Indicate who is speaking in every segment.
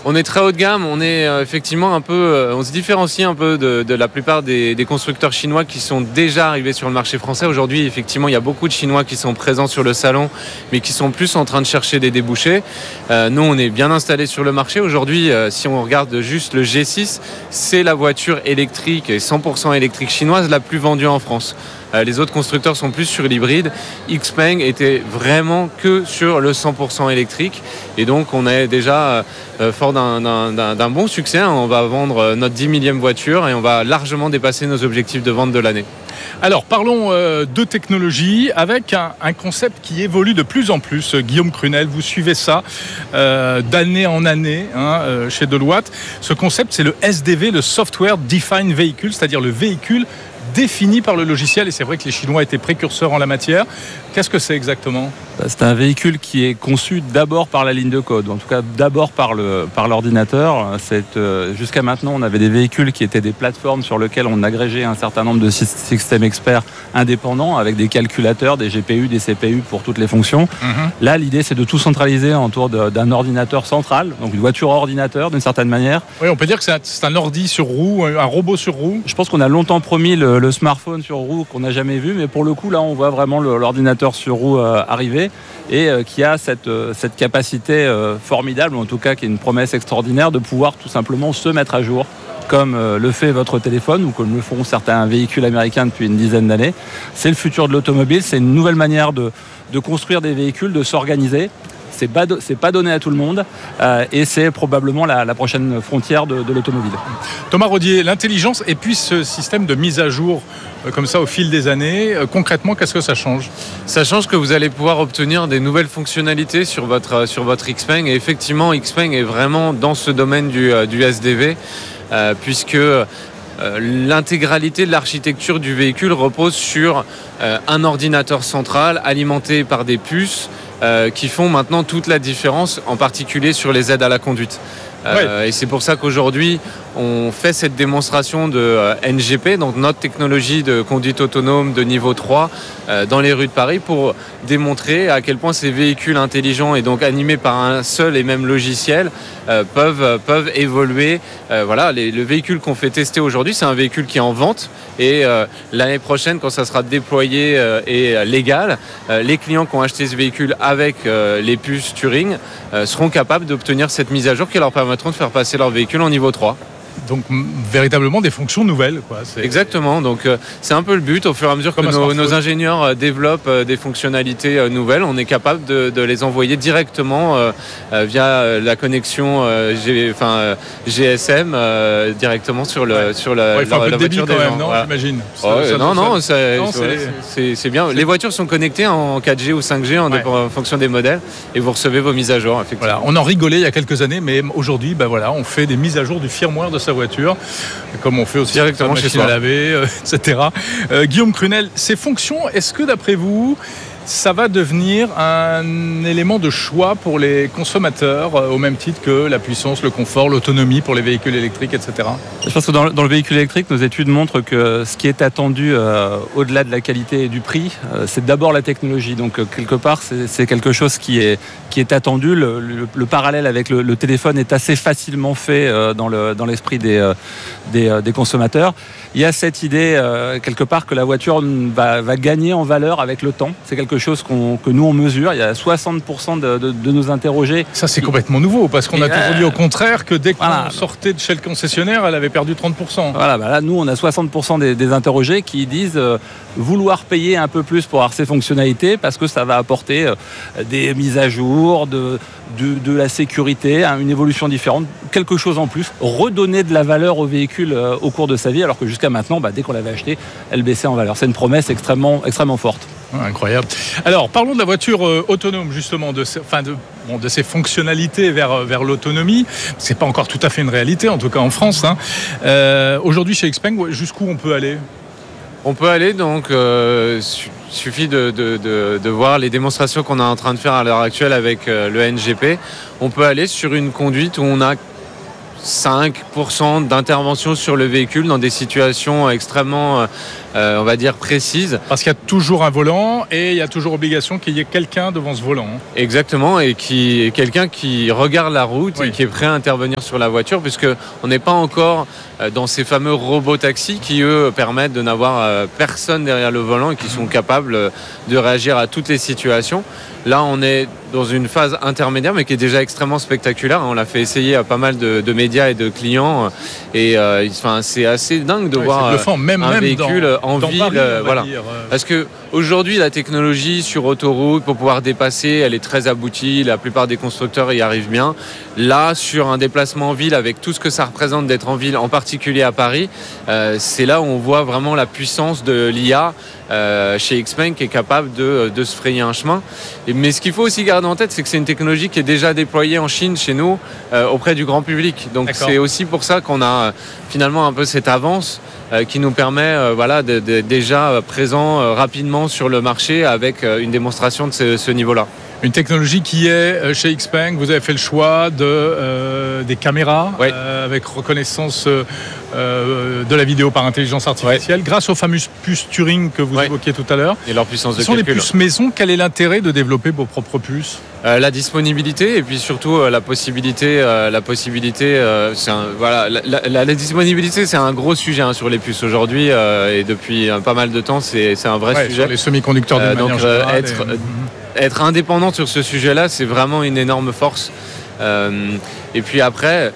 Speaker 1: On est très haut de gamme, on est effectivement un peu, on se différencie un peu de la plupart des constructeurs chinois qui sont déjà arrivés sur le marché français. Aujourd'hui, effectivement, il y a beaucoup de Chinois qui sont présents sur le salon, mais qui sont plus en train de chercher des débouchés. Nous, on est bien installés sur le marché. Aujourd'hui, si on regarde juste le G6, c'est la voiture électrique et 100% électrique chinoise la plus vendue en France. Les autres constructeurs sont plus sur l'hybride. XPeng était vraiment que sur le 100% électrique. Et donc, on est déjà fort d'un bon succès. On va vendre notre 10 millième voiture et on va largement dépasser nos objectifs de vente de l'année.
Speaker 2: Alors, parlons de technologie avec un concept qui évolue de plus en plus. Guillaume Crunel, vous suivez ça d'année en année chez Deloitte. Ce concept, c'est le SDV, le Software Defined Vehicle, c'est-à-dire le véhicule défini par le logiciel, et c'est vrai que les Chinois étaient précurseurs en la matière. Qu'est-ce que c'est exactement ?
Speaker 3: C'est un véhicule qui est conçu d'abord par la ligne de code, en tout cas d'abord par l'ordinateur. Jusqu'à maintenant, on avait des véhicules qui étaient des plateformes sur lesquelles on agrégeait un certain nombre de systèmes experts indépendants avec des calculateurs, des GPU, des CPU pour toutes les fonctions. Là, l'idée, c'est de tout centraliser autour d'un ordinateur central, donc une voiture ordinateur d'une certaine manière.
Speaker 2: Oui, on peut dire que c'est un ordi sur roue, un robot sur roue.
Speaker 3: Je pense qu'on a longtemps promis le smartphone sur roue qu'on n'a jamais vu, mais pour le coup, là, on voit vraiment l'ordinateur sur roue arriver et qui a cette capacité formidable, en tout cas qui est une promesse extraordinaire de pouvoir tout simplement se mettre à jour comme le fait votre téléphone ou comme le font certains véhicules américains depuis une dizaine d'années. C'est le futur de l'automobile, c'est une nouvelle manière de construire des véhicules, de s'organiser. C'est pas donné à tout le monde et c'est probablement la prochaine frontière de l'automobile.
Speaker 2: Thomas Rodier, l'intelligence et puis ce système de mise à jour comme ça au fil des années, concrètement, qu'est-ce que ça change ?
Speaker 1: Ça change que vous allez pouvoir obtenir des nouvelles fonctionnalités sur votre XPeng, et effectivement XPeng est vraiment dans ce domaine du SDV puisque l'intégralité de l'architecture du véhicule repose sur un ordinateur central alimenté par des puces qui font maintenant toute la différence, en particulier sur les aides à la conduite. Et c'est pour ça qu'aujourd'hui, on fait cette démonstration de NGP, donc notre technologie de conduite autonome de niveau 3, dans les rues de Paris pour démontrer à quel point ces véhicules intelligents et donc animés par un seul et même logiciel peuvent évoluer. Le véhicule qu'on fait tester aujourd'hui, c'est un véhicule qui est en vente et l'année prochaine, quand ça sera déployé et légal, les clients qui ont acheté ce véhicule avec les puces Turing seront capables d'obtenir cette mise à jour qui leur permettront de faire passer leur véhicule en niveau 3.
Speaker 2: Donc véritablement des fonctions nouvelles, quoi.
Speaker 1: Exactement, donc c'est un peu le but. Au fur et à mesure que nos ingénieurs développent des fonctionnalités nouvelles, on est capable de les envoyer directement via la connexion GSM directement sur la voiture des gens.
Speaker 2: Non, j'imagine.
Speaker 1: C'est bien. Les voitures sont connectées en 4G ou 5G en fonction des modèles et vous recevez vos mises à jour. Effectivement.
Speaker 2: Voilà, on en rigolait il y a quelques années, mais aujourd'hui, on fait des mises à jour du firmware de sa voiture, comme on fait aussi
Speaker 1: directement chez soi,
Speaker 2: à laver, etc. Guillaume Crunel, ces fonctions, est-ce que d'après vous, ça va devenir un élément de choix pour les consommateurs, au même titre que la puissance, le confort, l'autonomie pour les véhicules électriques, etc.
Speaker 3: Je pense que dans le véhicule électrique, nos études montrent que ce qui est attendu au-delà de la qualité et du prix, c'est d'abord la technologie. Donc quelque part, c'est quelque chose qui est attendu. Le parallèle avec le téléphone est assez facilement fait dans l'esprit des consommateurs. Il y a cette idée quelque part que la voiture va gagner en valeur avec le temps. C'est quelque chose que nous on mesure. Il y a 60% de nos interrogés.
Speaker 2: Ça c'est complètement nouveau parce qu'on a toujours dit au contraire que dès qu'on sortait de chez le concessionnaire, elle avait perdu 30%.
Speaker 3: Voilà, là nous on a 60% des interrogés qui disent vouloir payer un peu plus pour avoir ces fonctionnalités parce que ça va apporter des mises à jour, de la sécurité, une évolution différente, quelque chose en plus, redonner de la valeur au véhicule au cours de sa vie, alors que jusqu'à maintenant, dès qu'on l'avait acheté, elle baissait en valeur. C'est une promesse extrêmement forte.
Speaker 2: Incroyable. Alors, parlons de la voiture autonome, justement, de ces fonctionnalités vers l'autonomie. C'est pas encore tout à fait une réalité, en tout cas en France. Aujourd'hui, chez XPeng, jusqu'où on peut aller ?
Speaker 1: On peut aller, donc, suffit de voir les démonstrations qu'on est en train de faire à l'heure actuelle avec le NGP. On peut aller sur une conduite où on a 5% d'intervention sur le véhicule dans des situations extrêmement on va dire, précises.
Speaker 2: Parce qu'il y a toujours un volant et il y a toujours obligation qu'il y ait quelqu'un devant ce volant.
Speaker 1: Exactement, et quelqu'un qui regarde la route et qui est prêt à intervenir sur la voiture, puisqu'on n'est pas encore dans ces fameux robots taxis qui, eux, permettent de n'avoir personne derrière le volant et qui sont capables de réagir à toutes les situations. Là, on est dans une phase intermédiaire, mais qui est déjà extrêmement spectaculaire. On l'a fait essayer à pas mal de médias et de clients. Et c'est assez dingue de voir un véhicule en ville.
Speaker 2: Paris,
Speaker 1: Parce qu'aujourd'hui, la technologie sur autoroute, pour pouvoir dépasser, elle est très aboutie. La plupart des constructeurs y arrivent bien. Là, sur un déplacement en ville, avec tout ce que ça représente d'être en ville, en particulier à Paris, c'est là où on voit vraiment la puissance de l'IA chez Xpeng, qui est capable de se frayer un chemin. Mais ce qu'il faut aussi garder en tête, c'est que c'est une technologie qui est déjà déployée en Chine, chez nous, auprès du grand public. Donc c'est aussi pour ça qu'on a finalement un peu cette avance qui nous permet d'être déjà présent rapidement sur le marché avec une démonstration de ce niveau-là.
Speaker 2: Une technologie qui est chez Xpeng, vous avez fait le choix des caméras avec reconnaissance de la vidéo par intelligence artificielle, grâce aux fameuses puces Turing que vous évoquiez tout à l'heure.
Speaker 1: Et leur puissance de calcul.
Speaker 2: Ce sont des puces maison. Quel est l'intérêt de développer vos propres puces ?
Speaker 1: La disponibilité et puis surtout la possibilité. La disponibilité, c'est un gros sujet sur les puces aujourd'hui et depuis pas mal de temps, c'est un vrai sujet.
Speaker 2: Sur les semi-conducteurs de manière générale.
Speaker 1: Être indépendant sur ce sujet-là, c'est vraiment une énorme force. Et puis après,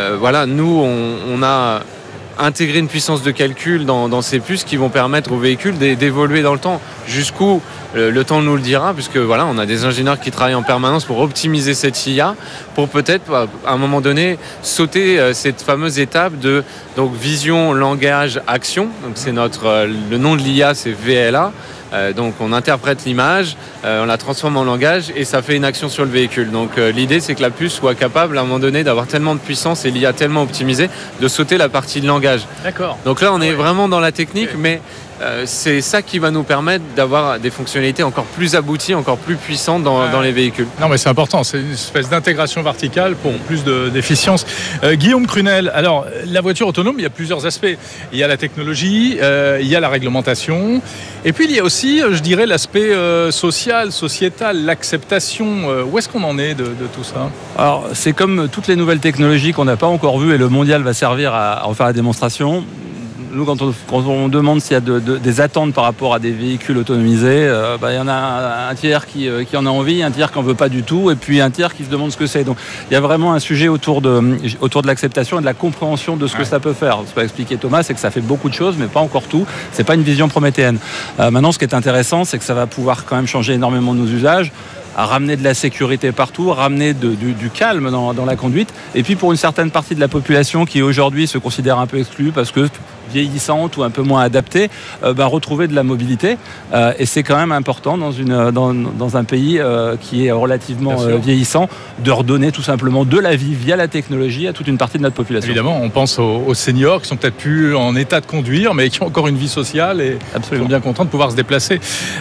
Speaker 1: nous, on a intégré une puissance de calcul dans ces puces qui vont permettre au véhicule d'évoluer dans le temps. Jusqu'où le temps nous le dira, puisque on a des ingénieurs qui travaillent en permanence pour optimiser cette IA, pour peut-être à un moment donné sauter cette fameuse étape de vision, langage, action. Donc c'est le nom de l'IA, c'est VLA. Donc on interprète l'image, on la transforme en langage et ça fait une action sur le véhicule. Donc l'idée, c'est que la puce soit capable à un moment donné d'avoir tellement de puissance et l'IA tellement optimisée de sauter la partie de langage.
Speaker 2: D'accord.
Speaker 1: Donc là on est vraiment dans la technique, mais c'est ça qui va nous permettre d'avoir des fonctionnalités encore plus abouties, encore plus puissantes dans les véhicules.
Speaker 2: Non, mais c'est important, c'est une espèce d'intégration verticale pour plus d'efficience. Guillaume Crunel, alors la voiture autonome, il y a plusieurs aspects. Il y a la technologie, il y a la réglementation, et puis il y a aussi, je dirais, l'aspect social, sociétal, l'acceptation. Où est-ce qu'on en est de tout ça ?
Speaker 3: Alors, c'est comme toutes les nouvelles technologies qu'on n'a pas encore vues et le mondial va servir à en faire la démonstration. Nous, quand on demande s'il y a des attentes par rapport à des véhicules autonomisés, il y en a un tiers qui en a envie, un tiers qui n'en veut pas du tout, et puis un tiers qui se demande ce que c'est. Donc il y a vraiment un sujet autour de l'acceptation et de la compréhension de ce que ça peut faire. Ce qu'a expliqué Thomas, c'est que ça fait beaucoup de choses, mais pas encore tout. C'est pas une vision prométhéenne. Maintenant, ce qui est intéressant, c'est que ça va pouvoir quand même changer énormément nos usages, à ramener de la sécurité partout, ramener du calme dans la conduite. Et puis pour une certaine partie de la population qui aujourd'hui se considère un peu exclue parce que vieillissante ou un peu moins adaptée, retrouver de la mobilité. Et c'est quand même important dans un pays qui est relativement vieillissant, de redonner tout simplement de la vie via la technologie à toute une partie de notre population.
Speaker 2: Évidemment, on pense aux seniors qui sont peut-être plus en état de conduire, mais qui ont encore une vie sociale et qui sont bien contents de pouvoir se déplacer.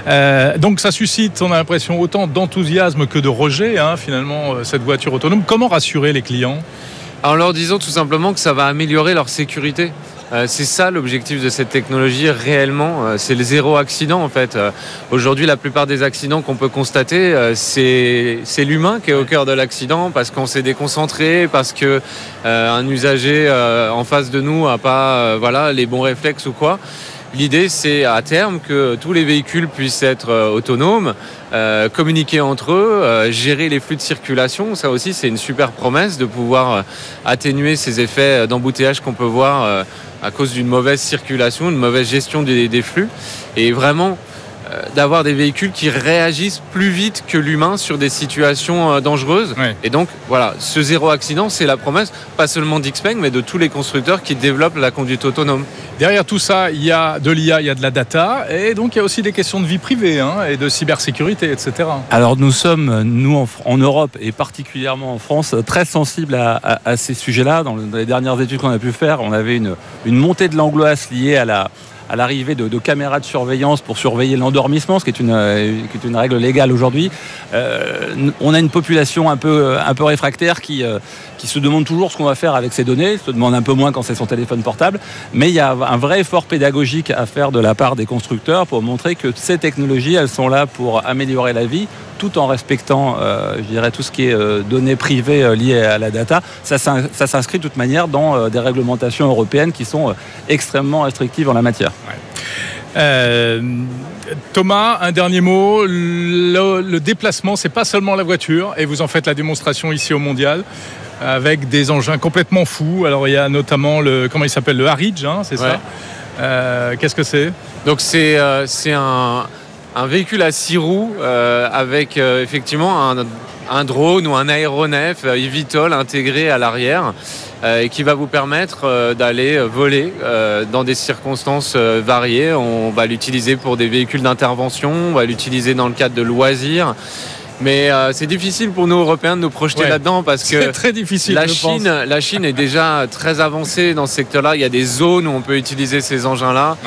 Speaker 2: Donc ça suscite, on a l'impression, autant d'enthousiasme que de rejet, finalement, cette voiture autonome. Comment rassurer les clients ?
Speaker 1: En leur disant tout simplement que ça va améliorer leur sécurité. C'est ça l'objectif de cette technologie réellement, c'est le zéro accident en fait. Aujourd'hui, la plupart des accidents qu'on peut constater, c'est l'humain qui est au cœur de l'accident parce qu'on s'est déconcentré, parce que un usager en face de nous n'a pas les bons réflexes ou quoi. L'idée, c'est à terme que tous les véhicules puissent être autonomes, communiquer entre eux, gérer les flux de circulation. Ça aussi, c'est une super promesse de pouvoir atténuer ces effets d'embouteillage qu'on peut voir à cause d'une mauvaise circulation, une mauvaise gestion des flux. Et vraiment, d'avoir des véhicules qui réagissent plus vite que l'humain sur des situations dangereuses. Ouais. Et donc, ce zéro accident, c'est la promesse, pas seulement d'Xpeng, mais de tous les constructeurs qui développent la conduite autonome.
Speaker 2: Derrière tout ça, il y a de l'IA, il y a de la data, et donc il y a aussi des questions de vie privée et de cybersécurité, etc.
Speaker 3: Alors nous sommes, en Europe, et particulièrement en France, très sensibles à ces sujets-là. Dans les dernières études qu'on a pu faire, on avait une montée de l'angoisse liée à à l'arrivée de caméras de surveillance pour surveiller l'endormissement, ce qui est une règle légale aujourd'hui. On a une population un peu réfractaire qui se demande toujours ce qu'on va faire avec ces données, se demande un peu moins quand c'est son téléphone portable, mais il y a un vrai effort pédagogique à faire de la part des constructeurs pour montrer que ces technologies, elles sont là pour améliorer la vie, tout en respectant, je dirais, tout ce qui est données privées liées à la data. Ça s'inscrit de toute manière dans des réglementations européennes qui sont extrêmement restrictives en la matière.
Speaker 2: Ouais. Thomas, un dernier mot. Le déplacement, c'est pas seulement la voiture, et vous en faites la démonstration ici au Mondial, avec des engins complètement fous. Alors il y a notamment le Harridge, hein, c'est ça. Qu'est-ce que c'est ?
Speaker 1: Donc c'est un véhicule à 6 roues avec effectivement un drone ou un aéronef eVTOL intégré à l'arrière et qui va vous permettre d'aller voler dans des circonstances variées. On va l'utiliser pour des véhicules d'intervention, on va l'utiliser dans le cadre de loisirs. Mais c'est difficile pour nous Européens de nous projeter là-dedans parce que
Speaker 2: c'est très difficile,
Speaker 1: la Chine est déjà très avancée dans ce secteur-là. Il y a des zones où on peut utiliser ces engins-là.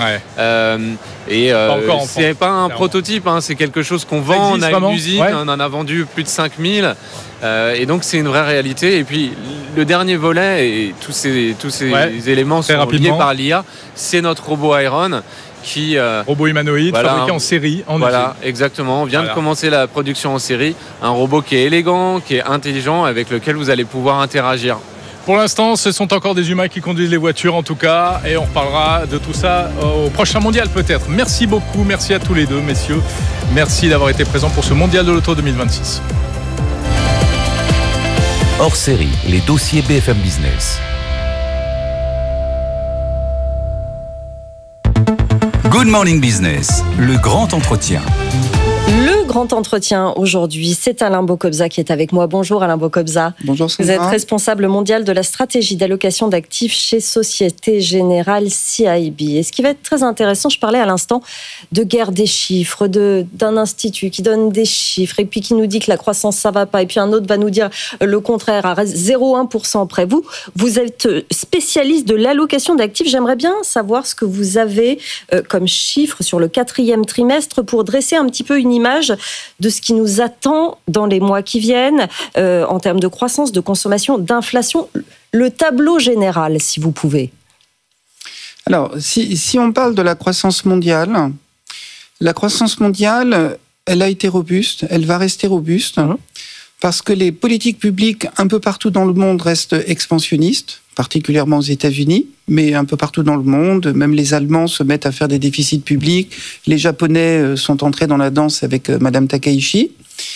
Speaker 1: C'est pas un prototype, hein, c'est quelque chose qu'on vend. On a une usine, on en a vendu plus de 5000. Et donc c'est une vraie réalité. Et puis le dernier volet, et tous ces éléments sont liés par l'IA, c'est notre robot Iron.
Speaker 2: Robot humanoïde, fabriqué en série.
Speaker 1: Exactement. On vient de commencer la production en série. Un robot qui est élégant, qui est intelligent, avec lequel vous allez pouvoir interagir.
Speaker 2: Pour l'instant, ce sont encore des humains qui conduisent les voitures, en tout cas. Et on reparlera de tout ça au prochain Mondial, peut-être. Merci beaucoup. Merci à tous les deux, messieurs. Merci d'avoir été présents pour ce Mondial de l'Auto 2026.
Speaker 4: Hors série, les dossiers BFM Business. Good Morning Business, le grand entretien.
Speaker 5: Le grand entretien aujourd'hui, c'est Alain Bocobza qui est avec moi. Bonjour Alain Bocobza.
Speaker 6: Bonjour Sandra.
Speaker 5: Vous êtes responsable mondial de la stratégie d'allocation d'actifs chez Société Générale CIB. Et ce qui va être très intéressant, je parlais à l'instant de guerre des chiffres, d'un institut qui donne des chiffres et puis qui nous dit que la croissance ça va pas et puis un autre va nous dire le contraire à 0,1% près. Vous êtes spécialiste de l'allocation d'actifs. J'aimerais bien savoir ce que vous avez comme chiffre sur le 4e trimestre pour dresser un petit peu une image de ce qui nous attend dans les mois qui viennent en termes de croissance, de consommation, d'inflation. Le tableau général, si vous pouvez.
Speaker 6: Alors, si on parle de la croissance mondiale, elle a été robuste, elle va rester robuste, parce que les politiques publiques un peu partout dans le monde restent expansionnistes, particulièrement aux États-Unis, mais un peu partout dans le monde. Même les Allemands se mettent à faire des déficits publics. Les Japonais sont entrés dans la danse avec Madame Takaichi.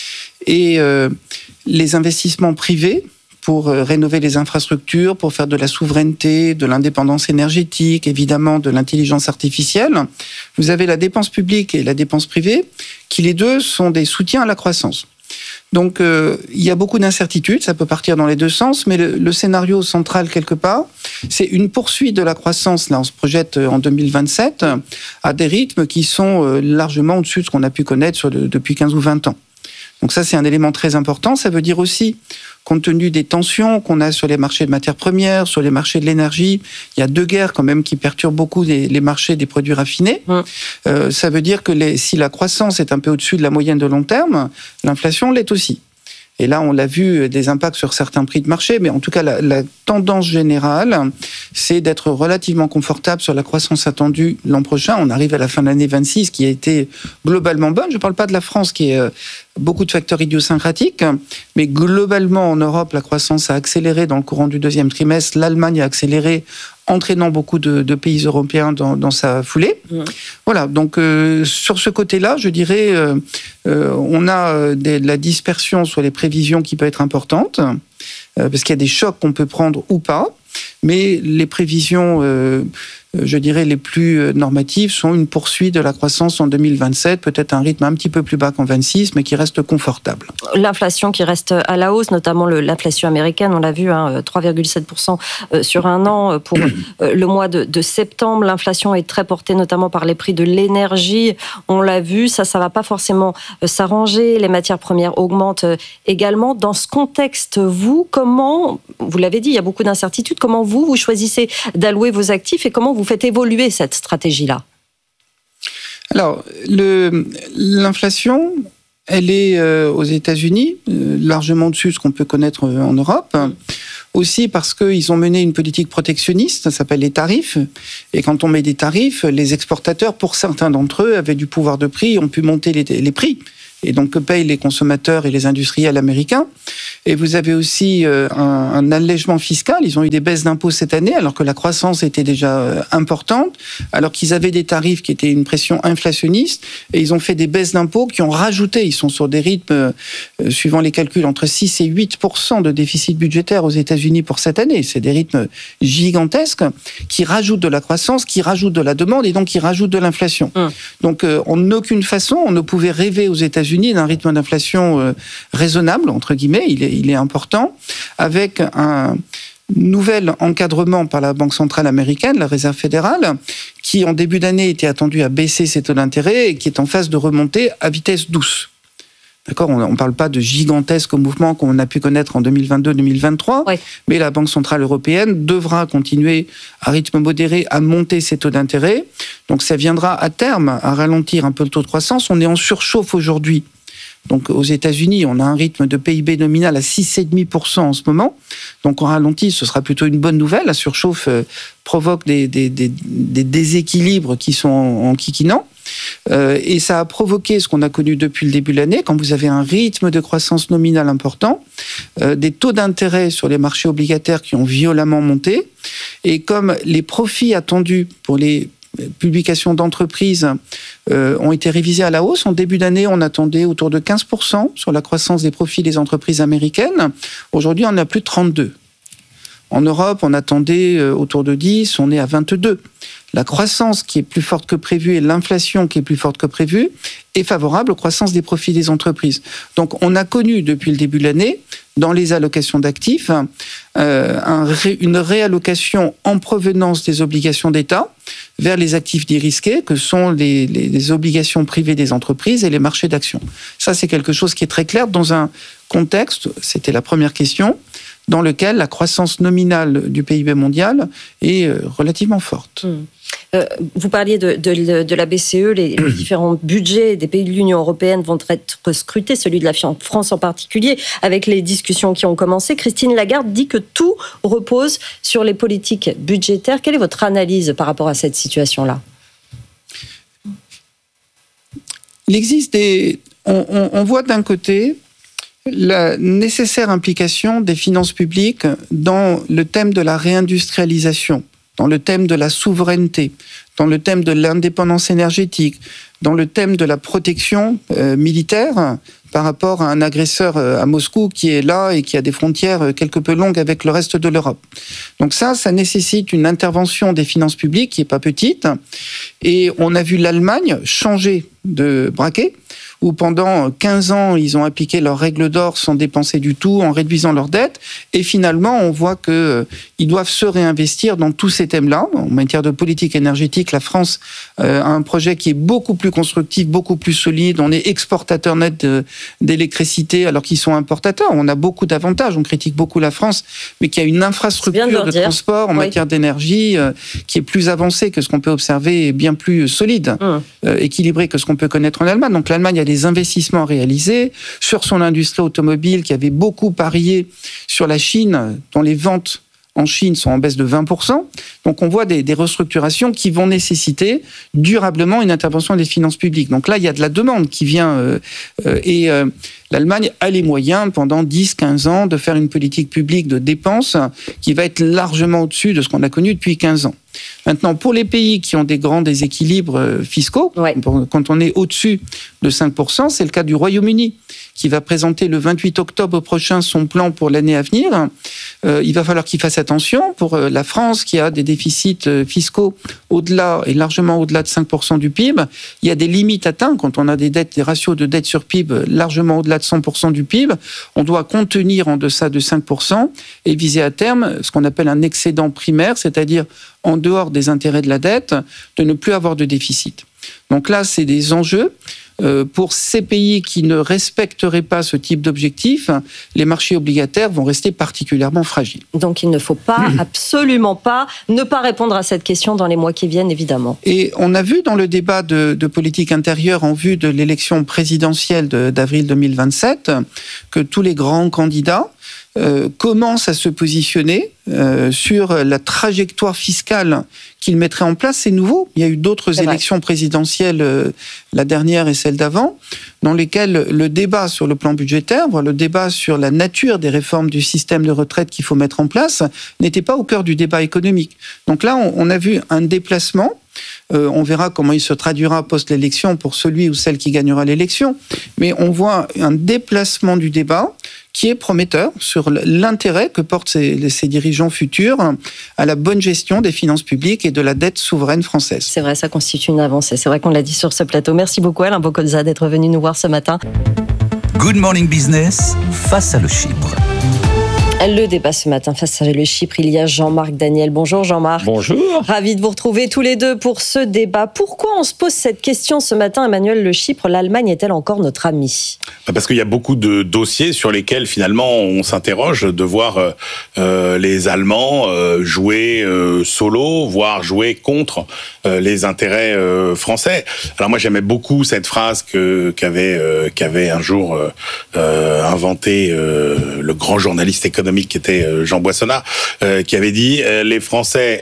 Speaker 6: Et les investissements privés pour rénover les infrastructures, pour faire de la souveraineté, de l'indépendance énergétique, évidemment de l'intelligence artificielle. Vous avez la dépense publique et la dépense privée, qui les deux sont des soutiens à la croissance. Donc, il y a beaucoup d'incertitudes, ça peut partir dans les deux sens, mais le scénario central, quelque part, c'est une poursuite de la croissance. Là, on se projette en 2027 à des rythmes qui sont largement au-dessus de ce qu'on a pu connaître depuis 15 ou 20 ans. Donc ça, c'est un élément très important. Ça veut dire aussi, compte tenu des tensions qu'on a sur les marchés de matières premières, sur les marchés de l'énergie, il y a deux guerres quand même qui perturbent beaucoup les marchés des produits raffinés. Ça veut dire que si la croissance est un peu au-dessus de la moyenne de long terme, l'inflation l'est aussi. Et là, on l'a vu, des impacts sur certains prix de marché, mais en tout cas, la tendance générale, c'est d'être relativement confortable sur la croissance attendue l'an prochain. On arrive à la fin de l'année 26, qui a été globalement bonne. Je ne parle pas de la France, qui est beaucoup de facteurs idiosyncratiques, mais globalement, en Europe, la croissance a accéléré dans le courant du deuxième trimestre. L'Allemagne a accéléré, entraînant beaucoup de pays européens dans sa foulée. Voilà, donc sur ce côté-là, je dirais, on a de la dispersion sur les prévisions qui peut être importante, parce qu'il y a des chocs qu'on peut prendre ou pas, mais les prévisions, je dirais, les plus normatives sont une poursuite de la croissance en 2027, peut-être un rythme un petit peu plus bas qu'en 26, mais qui reste confortable.
Speaker 5: L'inflation qui reste à la hausse, notamment l'inflation américaine, on l'a vu, 3,7% sur un an pour le mois de septembre. L'inflation est très portée notamment par les prix de l'énergie. On l'a vu, ça va pas forcément s'arranger. Les matières premières augmentent également. Dans ce contexte, vous l'avez dit, il y a beaucoup d'incertitudes. Comment vous choisissez d'allouer vos actifs et comment vous faites évoluer cette stratégie-là ?
Speaker 6: Alors, l'inflation, elle est aux États-Unis, largement au-dessus de ce qu'on peut connaître en Europe. Aussi parce qu'ils ont mené une politique protectionniste, ça s'appelle les tarifs. Et quand on met des tarifs, les exportateurs, pour certains d'entre eux, avaient du pouvoir de prix, ont pu monter les prix. Et donc, que payent les consommateurs et les industriels américains. Et vous avez aussi un allègement fiscal. Ils ont eu des baisses d'impôts cette année, alors que la croissance était déjà importante, alors qu'ils avaient des tarifs qui étaient une pression inflationniste. Et ils ont fait des baisses d'impôts qui ont rajouté. Ils sont sur des rythmes, suivant les calculs, entre 6 et 8% de déficit budgétaire aux États-Unis pour cette année. C'est des rythmes gigantesques qui rajoutent de la croissance, qui rajoutent de la demande et donc qui rajoutent de l'inflation. Donc, en aucune façon, on ne pouvait rêver aux États-Unis d'un rythme d'inflation raisonnable, entre guillemets, il est important, avec un nouvel encadrement par la Banque centrale américaine, la Réserve fédérale, qui en début d'année était attendu à baisser ses taux d'intérêt et qui est en phase de remonter à vitesse douce. D'accord, on ne parle pas de gigantesques mouvements qu'on a pu connaître en 2022-2023, oui. Mais la Banque centrale européenne devra continuer à rythme modéré à monter ses taux d'intérêt. Donc ça viendra à terme à ralentir un peu le taux de croissance. On est en surchauffe aujourd'hui. Donc aux États-Unis, on a un rythme de PIB nominal à 6,5% en ce moment. Donc on ralentit, ce sera plutôt une bonne nouvelle. La surchauffe provoque des déséquilibres qui sont en kikinant. Et ça a provoqué ce qu'on a connu depuis le début de l'année, quand vous avez un rythme de croissance nominale important, des taux d'intérêt sur les marchés obligataires qui ont violemment monté, et comme les profits attendus pour les publications d'entreprises ont été révisées à la hausse. En début d'année, on attendait autour de 15% sur la croissance des profits des entreprises américaines. Aujourd'hui, on est à plus de 32%. En Europe, on attendait autour de 10%, on est à 22%. La croissance qui est plus forte que prévu et l'inflation qui est plus forte que prévu est favorable aux croissances des profits des entreprises. Donc on a connu depuis le début de l'année, dans les allocations d'actifs, une réallocation en provenance des obligations d'État vers les actifs dits risqués, que sont les obligations privées des entreprises et les marchés d'actions. Ça, c'est quelque chose qui est très clair dans un contexte, c'était la première question, dans lequel la croissance nominale du PIB mondial est relativement forte.
Speaker 5: Vous parliez de la BCE, les différents budgets des pays de l'Union européenne vont être scrutés, celui de la France en particulier, avec les discussions qui ont commencé. Christine Lagarde dit que tout repose sur les politiques budgétaires. Quelle est votre analyse par rapport à cette situation-là ?
Speaker 6: Il existe on voit d'un côté la nécessaire implication des finances publiques dans le thème de la réindustrialisation, dans le thème de la souveraineté, dans le thème de l'indépendance énergétique, dans le thème de la protection militaire par rapport à un agresseur à Moscou qui est là et qui a des frontières quelque peu longues avec le reste de l'Europe. Donc ça nécessite une intervention des finances publiques qui n'est pas petite. Et on a vu l'Allemagne changer de braquet, où pendant 15 ans, ils ont appliqué leurs règles d'or sans dépenser du tout, en réduisant leurs dettes. Et finalement, on voit qu'ils doivent se réinvestir dans tous ces thèmes-là. En matière de politique énergétique, la France a un projet qui est beaucoup plus constructif, beaucoup plus solide. On est exportateur net d'électricité alors qu'ils sont importateurs. On a beaucoup d'avantages. On critique beaucoup la France, mais qui a une infrastructure de transport en matière d'énergie qui est plus avancée que ce qu'on peut observer et bien plus solide, équilibrée que ce qu'on peut connaître en Allemagne. Donc l'Allemagne a des investissements réalisés sur son industrie automobile qui avait beaucoup parié sur la Chine, dont les ventes en Chine sont en baisse de 20%. Donc on voit des restructurations qui vont nécessiter durablement une intervention des finances publiques. Donc là, il y a de la demande qui vient et l'Allemagne a les moyens pendant 10-15 ans de faire une politique publique de dépenses qui va être largement au-dessus de ce qu'on a connu depuis 15 ans. Maintenant, pour les pays qui ont des grands déséquilibres fiscaux, quand on est au-dessus de 5%, c'est le cas du Royaume-Uni, qui va présenter le 28 octobre prochain son plan pour l'année à venir. Il va falloir qu'il fasse attention. Pour la France, qui a des déficits fiscaux au-delà et largement au-delà de 5% du PIB, il y a des limites atteintes quand on a des ratios de dette sur PIB largement au-delà de 100% du PIB. On doit contenir en deçà de 5% et viser à terme ce qu'on appelle un excédent primaire, c'est-à-dire en dehors des intérêts de la dette, de ne plus avoir de déficit. Donc là, c'est des enjeux. Pour ces pays qui ne respecteraient pas ce type d'objectif, les marchés obligataires vont rester particulièrement fragiles.
Speaker 5: Donc il ne faut pas, absolument pas, ne pas répondre à cette question dans les mois qui viennent, évidemment.
Speaker 6: Et on a vu dans le débat de politique intérieure en vue de l'élection présidentielle d'avril 2027 que tous les grands candidats commencent à se positionner sur la trajectoire fiscale qu'ils mettraient en place. C'est nouveau. Il y a eu d'autres élections présidentielles, la dernière et celle d'avant, dans lesquelles le débat sur le plan budgétaire, voire le débat sur la nature des réformes du système de retraite qu'il faut mettre en place, n'était pas au cœur du débat économique. Donc là, on a vu un déplacement. On verra comment il se traduira post-l'élection pour celui ou celle qui gagnera l'élection. Mais on voit un déplacement du débat qui est prometteur sur l'intérêt que portent ces dirigeants futurs à la bonne gestion des finances publiques et de la dette souveraine française.
Speaker 5: C'est vrai, ça constitue une avancée. C'est vrai qu'on l'a dit sur ce plateau. Merci beaucoup Alain Boccolza d'être venu nous voir ce matin.
Speaker 4: Good Morning Business, face à le Chypre.
Speaker 5: Le débat ce matin face à le Chypre, il y a Jean-Marc Daniel. Bonjour Jean-Marc.
Speaker 3: Bonjour.
Speaker 5: Ravi de vous retrouver tous les deux pour ce débat. Pourquoi on se pose cette question ce matin, Emmanuel? Le Chypre, l'Allemagne est-elle encore notre ami?
Speaker 7: Parce qu'il y a beaucoup de dossiers sur lesquels finalement on s'interroge de voir les Allemands jouer solo, voire jouer contre les intérêts français. Alors moi j'aimais beaucoup cette phrase qu'avait un jour inventé le grand journaliste économique qui était Jean Boissonnat, qui avait dit les Français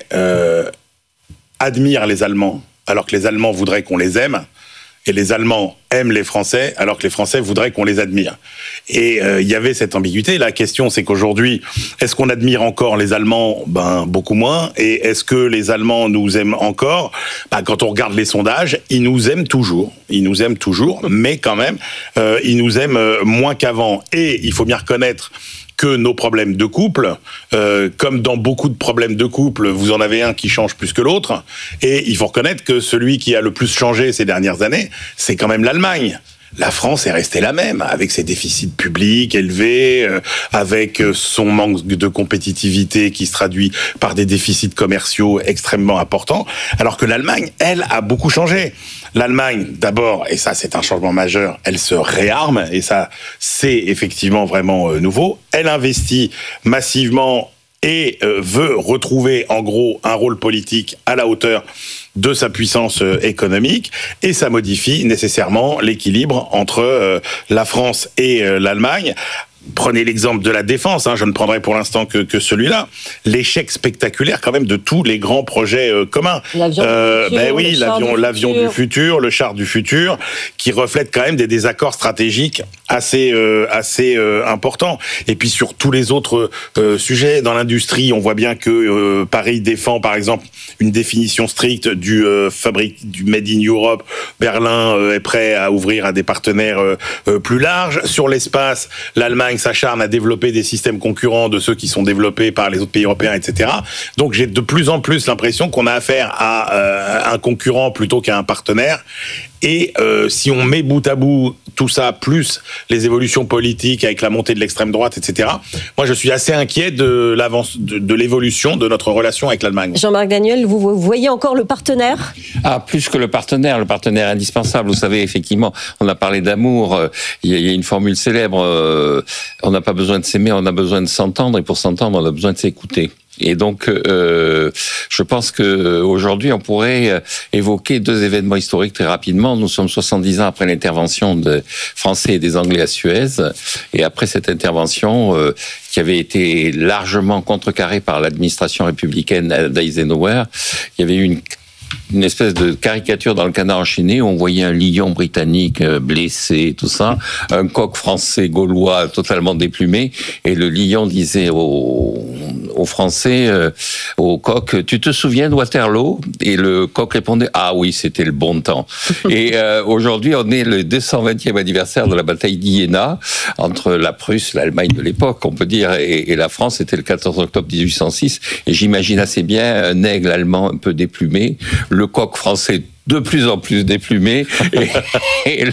Speaker 7: admirent les Allemands alors que les Allemands voudraient qu'on les aime, et les Allemands aiment les Français alors que les Français voudraient qu'on les admire. Et il y avait cette ambiguïté. La question, c'est qu'aujourd'hui, est-ce qu'on admire encore les Allemands? Beaucoup moins. Et est-ce que les Allemands nous aiment encore? Quand on regarde les sondages, ils nous aiment toujours. Ils nous aiment toujours, mais quand même, ils nous aiment moins qu'avant. Et il faut bien reconnaître que nos problèmes de couple, comme dans beaucoup de problèmes de couple, vous en avez un qui change plus que l'autre, et il faut reconnaître que celui qui a le plus changé ces dernières années, c'est quand même l'Allemagne. La France est restée la même, avec ses déficits publics élevés, avec son manque de compétitivité qui se traduit par des déficits commerciaux extrêmement importants, alors que l'Allemagne, elle, a beaucoup changé. L'Allemagne, d'abord, et ça c'est un changement majeur, elle se réarme, et ça c'est effectivement vraiment nouveau. Elle investit massivement et veut retrouver en gros un rôle politique à la hauteur de sa puissance économique, et ça modifie nécessairement l'équilibre entre la France et l'Allemagne. Prenez l'exemple de la défense, je ne prendrai pour l'instant que celui-là. L'échec spectaculaire quand même de tous les grands projets communs. L'avion du futur, le char du futur, qui reflète quand même des désaccords stratégiques assez importants. Et puis sur tous les autres sujets, dans l'industrie, on voit bien que Paris défend par exemple une définition stricte du Made in Europe. Berlin est prêt à ouvrir à des partenaires plus larges. Sur l'espace, l'Allemagne s'acharne à développer des systèmes concurrents de ceux qui sont développés par les autres pays européens, etc. Donc j'ai de plus en plus l'impression qu'on a affaire à un concurrent plutôt qu'à un partenaire. Et si on met bout à bout tout ça, plus les évolutions politiques avec la montée de l'extrême droite, etc., moi je suis assez inquiet de l'évolution de notre relation avec l'Allemagne.
Speaker 5: Jean-Marc Daniel, vous voyez encore le partenaire?
Speaker 8: Plus que le partenaire indispensable. Vous savez, effectivement, on a parlé d'amour. Il y a une formule célèbre, on n'a pas besoin de s'aimer, on a besoin de s'entendre, et pour s'entendre, on a besoin de s'écouter. Et donc, je pense que aujourd'hui, on pourrait évoquer deux événements historiques très rapidement. Nous sommes 70 ans après l'intervention des Français et des Anglais à Suez, et après cette intervention qui avait été largement contrecarrée par l'administration républicaine d'Eisenhower, il y avait eu une espèce de caricature dans le Canard enchaîné où on voyait un lion britannique blessé, tout ça, un coq français gaulois totalement déplumé, et le lion disait aux Français, au coq, tu te souviens de Waterloo? Et le coq répondait, ah oui, c'était le bon temps. Et aujourd'hui, on est le 220e anniversaire de la bataille d'Iéna, entre la Prusse, l'Allemagne de l'époque, on peut dire, et la France. C'était le 14 octobre 1806, et j'imagine assez bien un aigle allemand un peu déplumé, le coq français de plus en plus déplumé. Et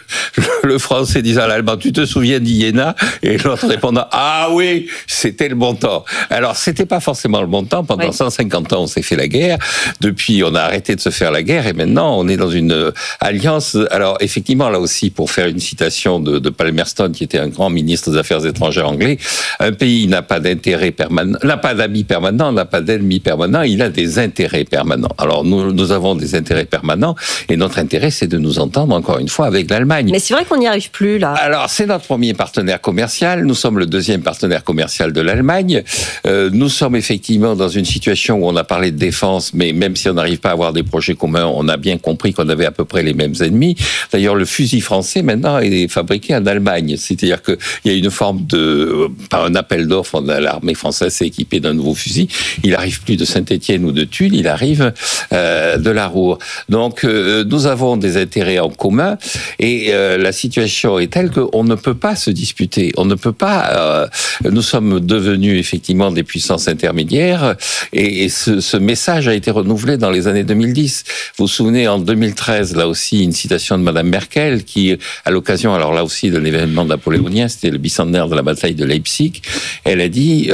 Speaker 8: le Français disant à l'Allemand, tu te souviens d'Iéna? Et l'autre répondant, ah oui, c'était le bon temps. Alors, c'était pas forcément le bon temps. Pendant 150 ans, on s'est fait la guerre. Depuis, on a arrêté de se faire la guerre et maintenant, on est dans une alliance. Alors, effectivement, là aussi, pour faire une citation de Palmerston, qui était un grand ministre des Affaires étrangères anglais, un pays n'a pas d'intérêt permanent, n'a pas d'amis permanents, n'a pas d'ennemis permanents, il a des intérêts permanents. Alors, nous avons des intérêts permanents et notre intérêt, c'est de nous entendre, encore une fois, avec l'Allemagne.
Speaker 5: Mais c'est vrai qu'on n'y arrive plus, là.
Speaker 8: Alors, c'est notre premier partenaire commercial. Nous sommes le deuxième partenaire commercial de l'Allemagne. Nous sommes effectivement dans une situation où on a parlé de défense, mais même si on n'arrive pas à avoir des projets communs, on a bien compris qu'on avait à peu près les mêmes ennemis. D'ailleurs, le fusil français, maintenant, est fabriqué en Allemagne. C'est-à-dire qu'il y a une forme de... Par un appel d'offres, l'armée française s'est équipée d'un nouveau fusil. Il arrive plus de Saint-Étienne ou de Tulle, il arrive de la Ruhr. Donc, nous avons des intérêts en commun et la situation est telle qu'on ne peut pas se disputer. On ne peut pas... nous sommes devenus effectivement des puissances intermédiaires et ce message a été renouvelé dans les années 2010. Vous vous souvenez, en 2013, là aussi, une citation de Madame Merkel qui, à l'occasion, alors là aussi, d'un événement napoléonien, c'était le bicentenaire de la bataille de Leipzig, elle a dit,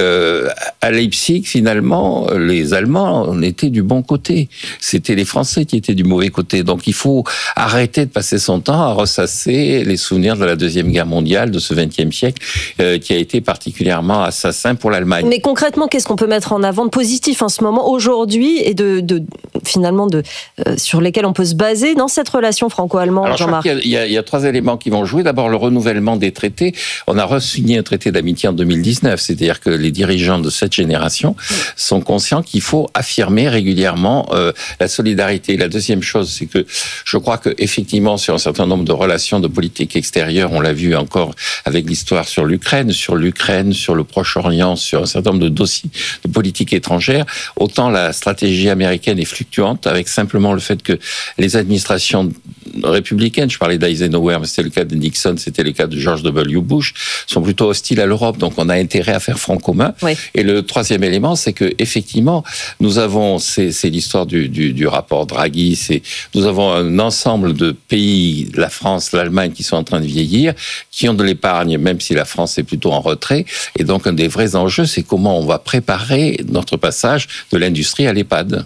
Speaker 8: à Leipzig, finalement, les Allemands, on était du bon côté. C'était les Français qui étaient du mauvais côté. Donc, il faut arrêter de passer son temps à ressasser les souvenirs de la Deuxième Guerre mondiale, de ce XXe siècle, qui a été particulièrement assassin pour l'Allemagne.
Speaker 5: Mais concrètement, qu'est-ce qu'on peut mettre en avant de positif en ce moment, aujourd'hui, et finalement sur lesquels on peut se baser dans cette relation franco-allemande, Jean-Marc?
Speaker 8: Il y a trois éléments qui vont jouer. D'abord, le renouvellement des traités. On a re-signé un traité d'amitié en 2019, c'est-à-dire que les dirigeants de cette génération sont conscients qu'il faut affirmer régulièrement la solidarité. La deuxième chose, c'est que je crois que effectivement, sur un certain nombre de relations de politique extérieure, on l'a vu encore avec l'histoire sur l'Ukraine, sur le Proche-Orient, sur un certain nombre de dossiers de politique étrangère, autant la stratégie américaine est fluctuante, avec simplement le fait que les administrations républicaines, je parlais d'Eisenhower, mais c'était le cas de Nixon, c'était le cas de George W. Bush, sont plutôt hostiles à l'Europe, donc on a intérêt à faire front commun. Oui. Et le troisième élément, c'est que effectivement, nous avons, c'est l'histoire du rapport Draghi, nous avons un ensemble de pays, la France, l'Allemagne, qui sont en train de vieillir, qui ont de l'épargne, même si la France est plutôt en retrait, et donc un des vrais enjeux, c'est comment on va préparer notre passage de l'industrie à l'EHPAD.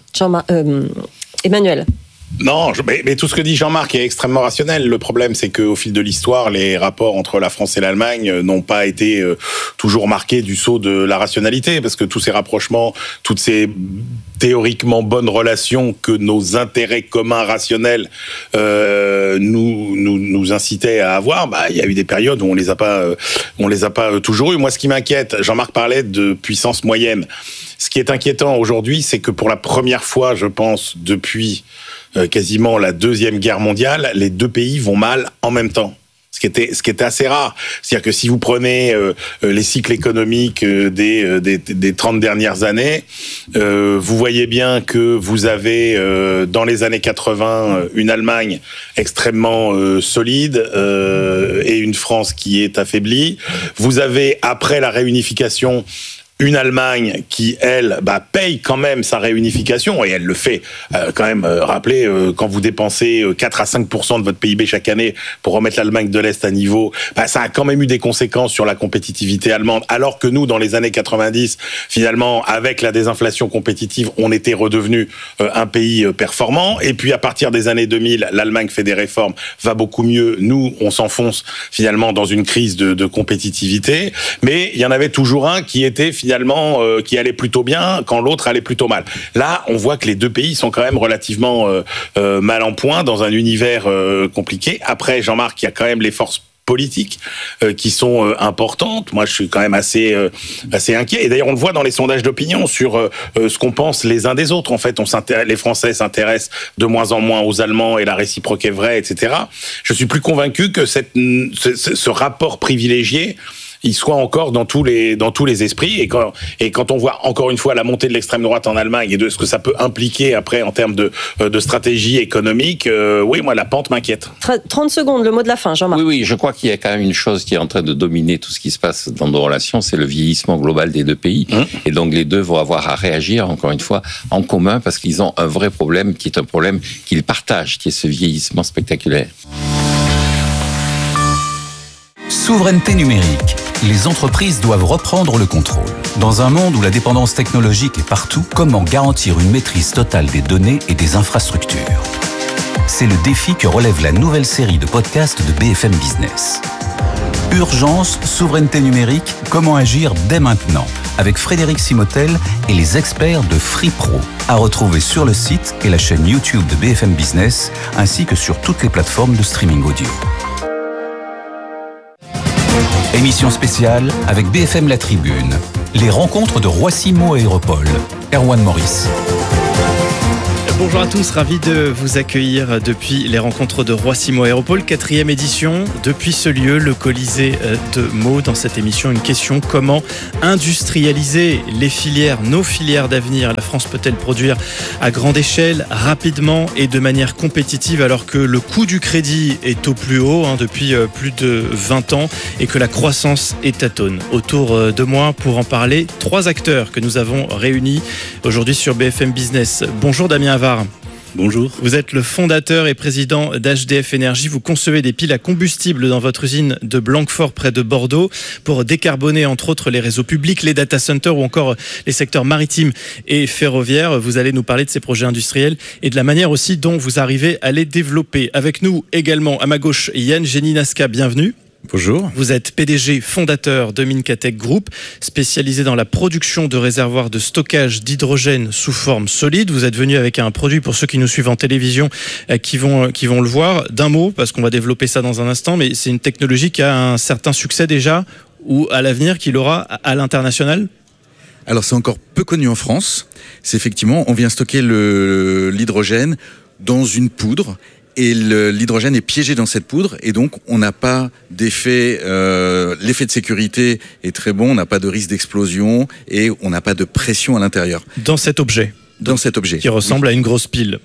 Speaker 5: Emmanuel.
Speaker 7: Non, mais tout ce que dit Jean-Marc est extrêmement rationnel. Le problème, c'est qu'au fil de l'histoire, les rapports entre la France et l'Allemagne n'ont pas été toujours marqués du sceau de la rationalité, parce que tous ces rapprochements, toutes ces théoriquement bonnes relations que nos intérêts communs rationnels nous incitaient à avoir, il y a eu des périodes où on les a pas toujours eu. Moi, ce qui m'inquiète, Jean-Marc parlait de puissance moyenne. Ce qui est inquiétant aujourd'hui, c'est que pour la première fois, je pense, depuis quasiment la Deuxième Guerre mondiale, les deux pays vont mal en même temps. Ce qui était assez rare. C'est-à-dire que si vous prenez les cycles économiques des 30 dernières années, vous voyez bien que vous avez dans les années 80 une Allemagne extrêmement solide et une France qui est affaiblie. Vous avez, après la réunification, une Allemagne qui, elle, paye quand même sa réunification, et elle le fait quand même. Rappelez, quand vous dépensez 4 à 5% de votre PIB chaque année pour remettre l'Allemagne de l'Est à niveau, ça a quand même eu des conséquences sur la compétitivité allemande, alors que nous, dans les années 90, finalement, avec la désinflation compétitive, on était redevenu un pays performant, et puis à partir des années 2000, l'Allemagne fait des réformes, va beaucoup mieux, nous, on s'enfonce finalement dans une crise de compétitivité, mais il y en avait toujours un qui était finalement qui allait plutôt bien quand l'autre allait plutôt mal. Là, on voit que les deux pays sont quand même relativement mal en point dans un univers compliqué. Après, Jean-Marc, il y a quand même les forces politiques qui sont importantes. Moi, je suis quand même assez inquiet. Et d'ailleurs, on le voit dans les sondages d'opinion sur ce qu'on pense les uns des autres. En fait, les Français s'intéressent de moins en moins aux Allemands et la réciproque est vraie, etc. Je suis plus convaincu que ce rapport privilégié il soit encore dans tous les esprits. Et quand on voit encore une fois la montée de l'extrême droite en Allemagne et de ce que ça peut impliquer après en termes de stratégie économique, oui, moi la pente m'inquiète.
Speaker 5: 30 secondes, le mot de la fin, Jean-Marc.
Speaker 8: Oui, je crois qu'il y a quand même une chose qui est en train de dominer tout ce qui se passe dans nos relations, c'est le vieillissement global des deux pays. Et donc les deux vont avoir à réagir, encore une fois, en commun, parce qu'ils ont un vrai problème, qui est un problème qu'ils partagent, qui est ce vieillissement spectaculaire.
Speaker 4: Souveraineté numérique. Les entreprises doivent reprendre le contrôle. Dans un monde où la dépendance technologique est partout, comment garantir une maîtrise totale des données et des infrastructures ? C'est le défi que relève la nouvelle série de podcasts de BFM Business. Urgence, souveraineté numérique, comment agir dès maintenant ? Avec Frédéric Simotel et les experts de FreePro. À retrouver sur le site et la chaîne YouTube de BFM Business, ainsi que sur toutes les plateformes de streaming audio. Émission spéciale avec BFM La Tribune. Les rencontres de Roissy-Meaux Aéropole. Erwan Maurice.
Speaker 9: Bonjour à tous, ravi de vous accueillir depuis les rencontres de Roissy-Meaux Aéropole, 4e édition. Depuis ce lieu, le Colisée de Meaux, dans cette émission, une question: comment industrialiser les filières, nos filières d'avenir? La France peut-elle produire à grande échelle, rapidement et de manière compétitive, alors que le coût du crédit est au plus haut depuis plus de 20 ans et que la croissance est tâtonne? Autour de moi, pour en parler, 3 acteurs que nous avons réunis aujourd'hui sur BFM Business. Bonjour Damien Havard.
Speaker 10: Bonjour.
Speaker 9: Vous êtes le fondateur et président d'HDF Énergie. Vous concevez des piles à combustible dans votre usine de Blanquefort près de Bordeaux pour décarboner entre autres les réseaux publics, les data centers ou encore les secteurs maritimes et ferroviaires. Vous allez nous parler de ces projets industriels et de la manière aussi dont vous arrivez à les développer. Avec nous également à ma gauche, Yann Geninaska, bienvenue.
Speaker 10: Bonjour.
Speaker 9: Vous êtes PDG fondateur de Minkatech Group, spécialisé dans la production de réservoirs de stockage d'hydrogène sous forme solide. Vous êtes venu avec un produit, pour ceux qui nous suivent en télévision, qui vont le voir. D'un mot, parce qu'on va développer ça dans un instant, mais c'est une technologie qui a un certain succès déjà, ou à l'avenir qu'il aura à l'international?
Speaker 10: Alors c'est encore peu connu en France. C'est effectivement, on vient stocker l'hydrogène dans une poudre. Et l'hydrogène est piégé dans cette poudre et donc on n'a pas d'effet, l'effet de sécurité est très bon, on n'a pas de risque d'explosion et on n'a pas de pression à l'intérieur.
Speaker 9: Dans cet objet qui ressemble à une grosse pile.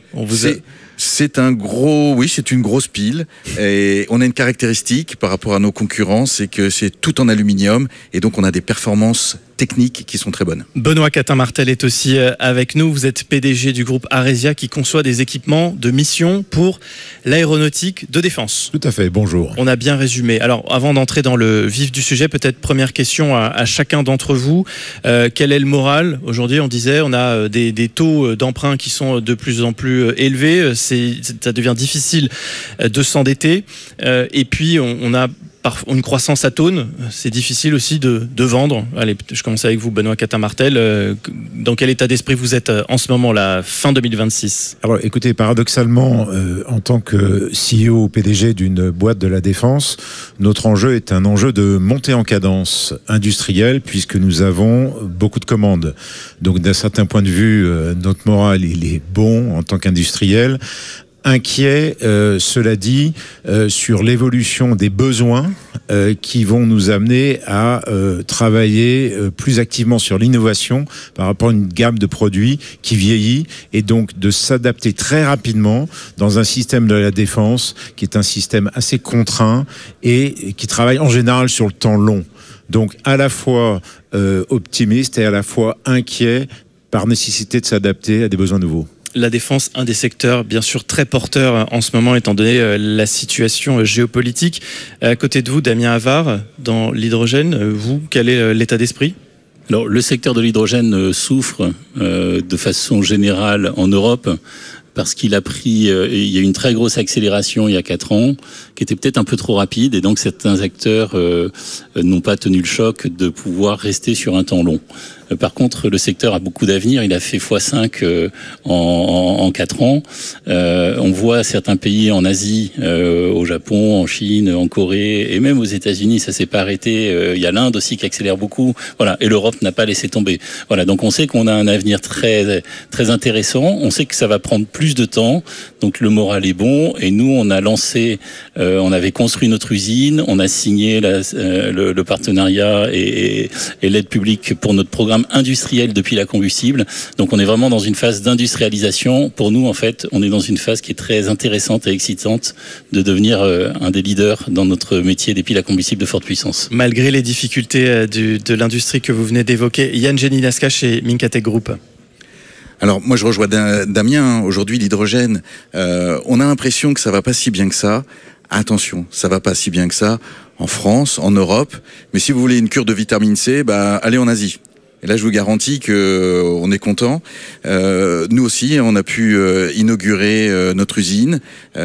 Speaker 10: C'est une grosse pile et on a une caractéristique par rapport à nos concurrents, c'est que c'est tout en aluminium et donc on a des performances techniques qui sont très bonnes.
Speaker 9: Benoît Catin-Martel est aussi avec nous. Vous êtes PDG du groupe Aresia qui conçoit des équipements de mission pour l'aéronautique de défense.
Speaker 11: Tout à fait, bonjour.
Speaker 9: On a bien résumé. Alors avant d'entrer dans le vif du sujet, peut-être première question à chacun d'entre vous. Quel est le moral? Aujourd'hui, on disait, on a des taux d'emprunt qui sont de plus en plus élevés. Ça devient difficile de s'endetter. Et puis, on a une croissance atone, c'est difficile aussi de vendre. Allez, je commence avec vous, Benoît Catin-Martel. Dans quel état d'esprit vous êtes en ce moment, la fin 2026?
Speaker 11: Alors, écoutez, paradoxalement, en tant que CEO PDG d'une boîte de la défense, notre enjeu est un enjeu de montée en cadence industrielle, puisque nous avons beaucoup de commandes. Donc, d'un certain point de vue, notre moral, il est bon en tant qu'industriel. Inquiet, cela dit, sur l'évolution des besoins qui vont nous amener à travailler plus activement sur l'innovation par rapport à une gamme de produits qui vieillit et donc de s'adapter très rapidement dans un système de la défense qui est un système assez contraint et qui travaille en général sur le temps long. Donc à la fois optimiste et à la fois inquiet par nécessité de s'adapter à des besoins nouveaux.
Speaker 9: La défense, un des secteurs bien sûr très porteurs en ce moment étant donné la situation géopolitique. À côté de vous, Damien Havard, dans l'hydrogène, vous, quel est l'état d'esprit ?
Speaker 12: Alors, le secteur de l'hydrogène souffre de façon générale en Europe parce qu'il a pris, il y a eu une très grosse accélération il y a 4 ans, qui était peut-être un peu trop rapide, et donc certains acteurs n'ont pas tenu le choc de pouvoir rester sur un temps long. Par contre, le secteur a beaucoup d'avenir. Il a fait x5 en 4 ans. On voit certains pays en Asie, au Japon, en Chine, en Corée et même aux États-Unis, ça s'est pas arrêté. Il y a l'Inde aussi qui accélère beaucoup. Voilà, et l'Europe n'a pas laissé tomber. Voilà, donc on sait qu'on a un avenir très très intéressant. On sait que ça va prendre plus de temps. Donc le moral est bon. Et nous, on a lancé, on avait construit notre usine, on a signé le partenariat et l'aide publique pour notre programme industriel depuis la combustible. Donc on est vraiment dans une phase d'industrialisation. Pour nous, en fait, on est dans une phase qui est très intéressante et excitante de devenir un des leaders dans notre métier des piles à combustible de forte puissance.
Speaker 9: Malgré les difficultés de l'industrie que vous venez d'évoquer, Yann Geninaska chez Minkatech Group.
Speaker 10: Alors moi je rejoins Damien, aujourd'hui l'hydrogène, on a l'impression que ça va pas si bien que ça. Attention, ça va pas si bien que ça en France, en Europe, mais si vous voulez une cure de vitamine C, allez en Asie. Et là, je vous garantis que on est content. Nous aussi, on a pu inaugurer notre usine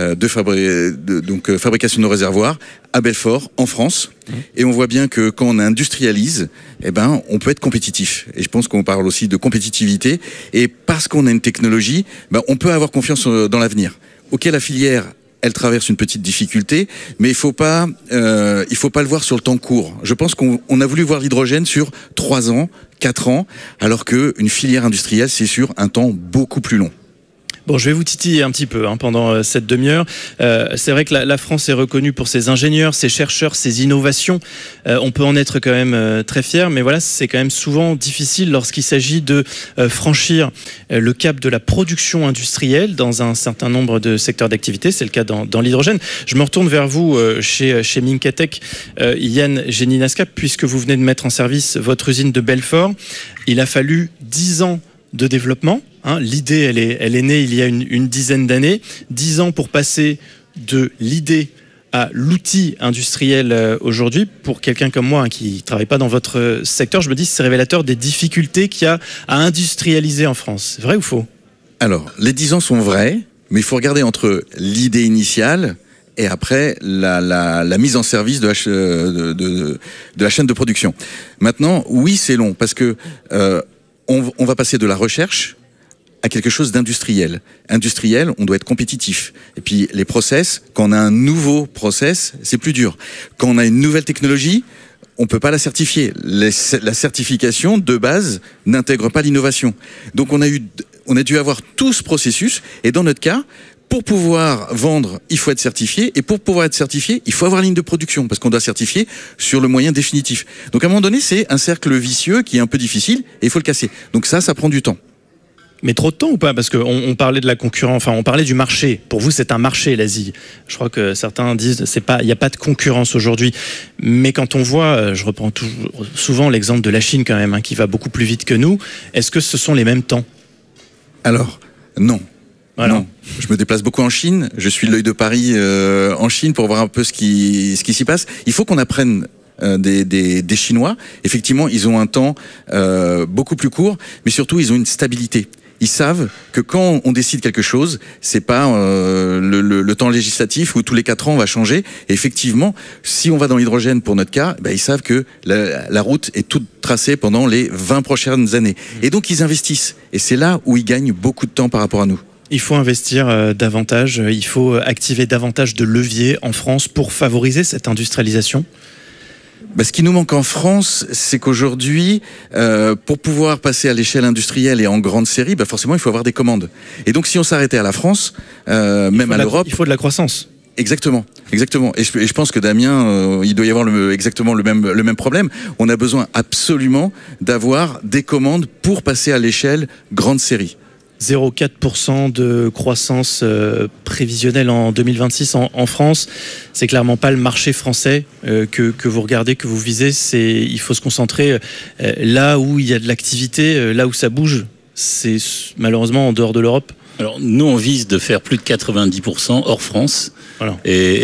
Speaker 10: de fabrication de réservoirs à Belfort, en France. Et on voit bien que quand on industrialise, on peut être compétitif. Et je pense qu'on parle aussi de compétitivité. Et parce qu'on a une technologie, on peut avoir confiance dans l'avenir. Ok, la filière, elle traverse une petite difficulté, mais il faut pas le voir sur le temps court. Je pense qu'on a voulu voir l'hydrogène sur 3 ans, 4 ans, alors qu'une filière industrielle, c'est sur un temps beaucoup plus long.
Speaker 9: Bon, je vais vous titiller un petit peu pendant cette demi-heure. C'est vrai que la France est reconnue pour ses ingénieurs, ses chercheurs, ses innovations. On peut en être quand même très fier, mais voilà, c'est quand même souvent difficile lorsqu'il s'agit de franchir le cap de la production industrielle dans un certain nombre de secteurs d'activité. C'est le cas dans l'hydrogène. Je me retourne vers vous chez Minkatech, Yann Geninaska, puisque vous venez de mettre en service votre usine de Belfort. Il a fallu 10 ans de développement. L'idée, elle est née il y a une dizaine d'années. 10 ans pour passer de l'idée à l'outil industriel aujourd'hui. Pour quelqu'un comme moi qui ne travaille pas dans votre secteur, je me dis que c'est révélateur des difficultés qu'il y a à industrialiser en France. Vrai ou faux ?
Speaker 10: Alors, les 10 ans sont vrais, mais il faut regarder entre l'idée initiale et après la mise en service de la chaîne de production. Maintenant, oui, c'est long, parce que on va passer de la recherche à quelque chose d'industriel. Industriel, on doit être compétitif. Et puis les process, quand on a un nouveau process, c'est plus dur. Quand on a une nouvelle technologie, on peut pas la certifier. La certification de base n'intègre pas l'innovation. Donc on a dû avoir tout ce processus. Et dans notre cas, pour pouvoir vendre, il faut être certifié. Et pour pouvoir être certifié, il faut avoir ligne de production, parce qu'on doit certifier sur le moyen définitif. Donc à un moment donné, c'est un cercle vicieux qui est un peu difficile et il faut le casser. Donc ça prend du temps.
Speaker 9: Mais trop de temps ou pas ? Parce qu'on parlait de la concurrence, on parlait du marché. Pour vous, c'est un marché, l'Asie. Je crois que certains disent il n'y a pas de concurrence aujourd'hui. Mais quand on voit, je reprends souvent l'exemple de la Chine quand même, qui va beaucoup plus vite que nous. Est-ce que ce sont les mêmes temps ?
Speaker 10: Alors, non.
Speaker 9: Voilà.
Speaker 10: Non. Je me déplace beaucoup en Chine. Je suis l'œil de Paris en Chine pour voir un peu ce qui s'y passe. Il faut qu'on apprenne des Chinois. Effectivement, ils ont un temps beaucoup plus court, mais surtout, ils ont une stabilité. Ils savent que quand on décide quelque chose, c'est pas le temps législatif où tous les 4 ans on va changer. Et effectivement, si on va dans l'hydrogène pour notre cas, ils savent que la route est toute tracée pendant les 20 prochaines années. Et donc ils investissent. Et c'est là où ils gagnent beaucoup de temps par rapport à nous.
Speaker 9: Il faut investir davantage, il faut activer davantage de leviers en France pour favoriser cette industrialisation.
Speaker 10: Ce qui nous manque en France, c'est qu'aujourd'hui, pour pouvoir passer à l'échelle industrielle et en grande série, forcément, il faut avoir des commandes. Et donc, si on s'arrêtait à la France, même à l'Europe...
Speaker 9: Il faut de la croissance.
Speaker 10: Exactement. Et je pense que Damien, il doit y avoir exactement le même problème. On a besoin absolument d'avoir des commandes pour passer à l'échelle grande série.
Speaker 9: 0,4% de croissance prévisionnelle en 2026 en France. C'est clairement pas le marché français que vous regardez, que vous visez. Il faut se concentrer là où il y a de l'activité, là où ça bouge. C'est malheureusement en dehors de l'Europe.
Speaker 12: Alors nous, on vise de faire plus de 90% hors France. Voilà.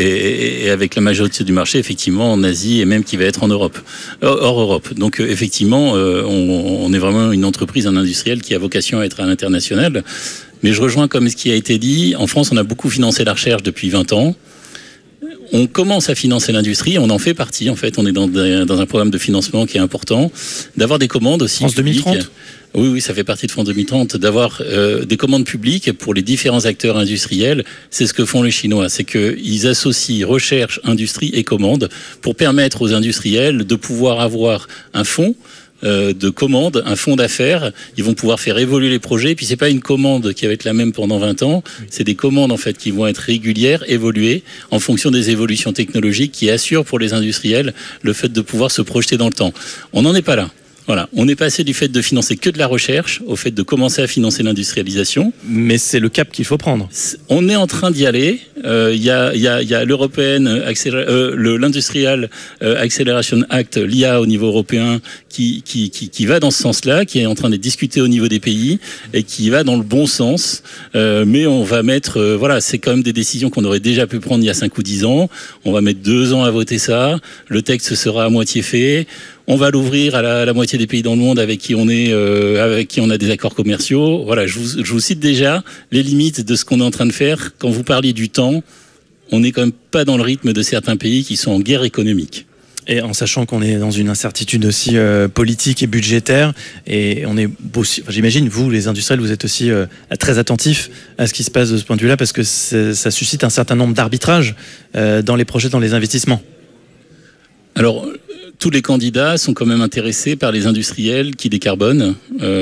Speaker 12: Et avec la majorité du marché, effectivement, en Asie et même qui va être en Europe, hors Europe. Donc effectivement, on est vraiment une entreprise, un industriel qui a vocation à être à l'international. Mais je rejoins comme ce qui a été dit. En France, on a beaucoup financé la recherche depuis 20 ans. on commence à financer l'industrie, on en fait partie en fait, on est dans un programme de financement qui est important, d'avoir des commandes aussi
Speaker 9: France
Speaker 12: publiques.
Speaker 9: 2030.
Speaker 12: Oui, ça fait partie de France 2030, d'avoir des commandes publiques pour les différents acteurs industriels. C'est ce que font les Chinois, c'est qu'ils associent recherche, industrie et commandes pour permettre aux industriels de pouvoir avoir un fonds de commandes, un fonds d'affaires. Ils vont pouvoir faire évoluer les projets. Puis c'est pas une commande qui va être la même pendant 20 ans. C'est des commandes en fait qui vont être régulières, évoluer en fonction des évolutions technologiques qui assurent pour les industriels le fait de pouvoir se projeter dans le temps. On n'en est pas là. Voilà, on est passé du fait de financer que de la recherche au fait de commencer à financer l'industrialisation.
Speaker 9: Mais c'est le cap qu'il faut prendre.
Speaker 12: On est en train d'y aller. Il y a l'European l'Industrial Acceleration Act, l'IA au niveau européen, qui va dans ce sens-là, qui est en train d'être discuté au niveau des pays et qui va dans le bon sens. Mais on va mettre, voilà, c'est quand même des décisions qu'on aurait déjà pu prendre il y a 5 ou 10 ans. On va mettre 2 ans à voter ça. Le texte sera à moitié fait. On va l'ouvrir à la moitié des pays dans le monde avec qui on a des accords commerciaux. Voilà, je vous cite déjà les limites de ce qu'on est en train de faire. Quand vous parliez du temps, on n'est quand même pas dans le rythme de certains pays qui sont en guerre économique.
Speaker 9: Et en sachant qu'on est dans une incertitude aussi politique et budgétaire, et on est aussi, j'imagine, vous, les industriels, vous êtes aussi très attentifs à ce qui se passe de ce point de vue-là, parce que ça suscite un certain nombre d'arbitrages dans les projets, dans les investissements.
Speaker 12: Alors, tous les candidats sont quand même intéressés par les industriels qui décarbonent.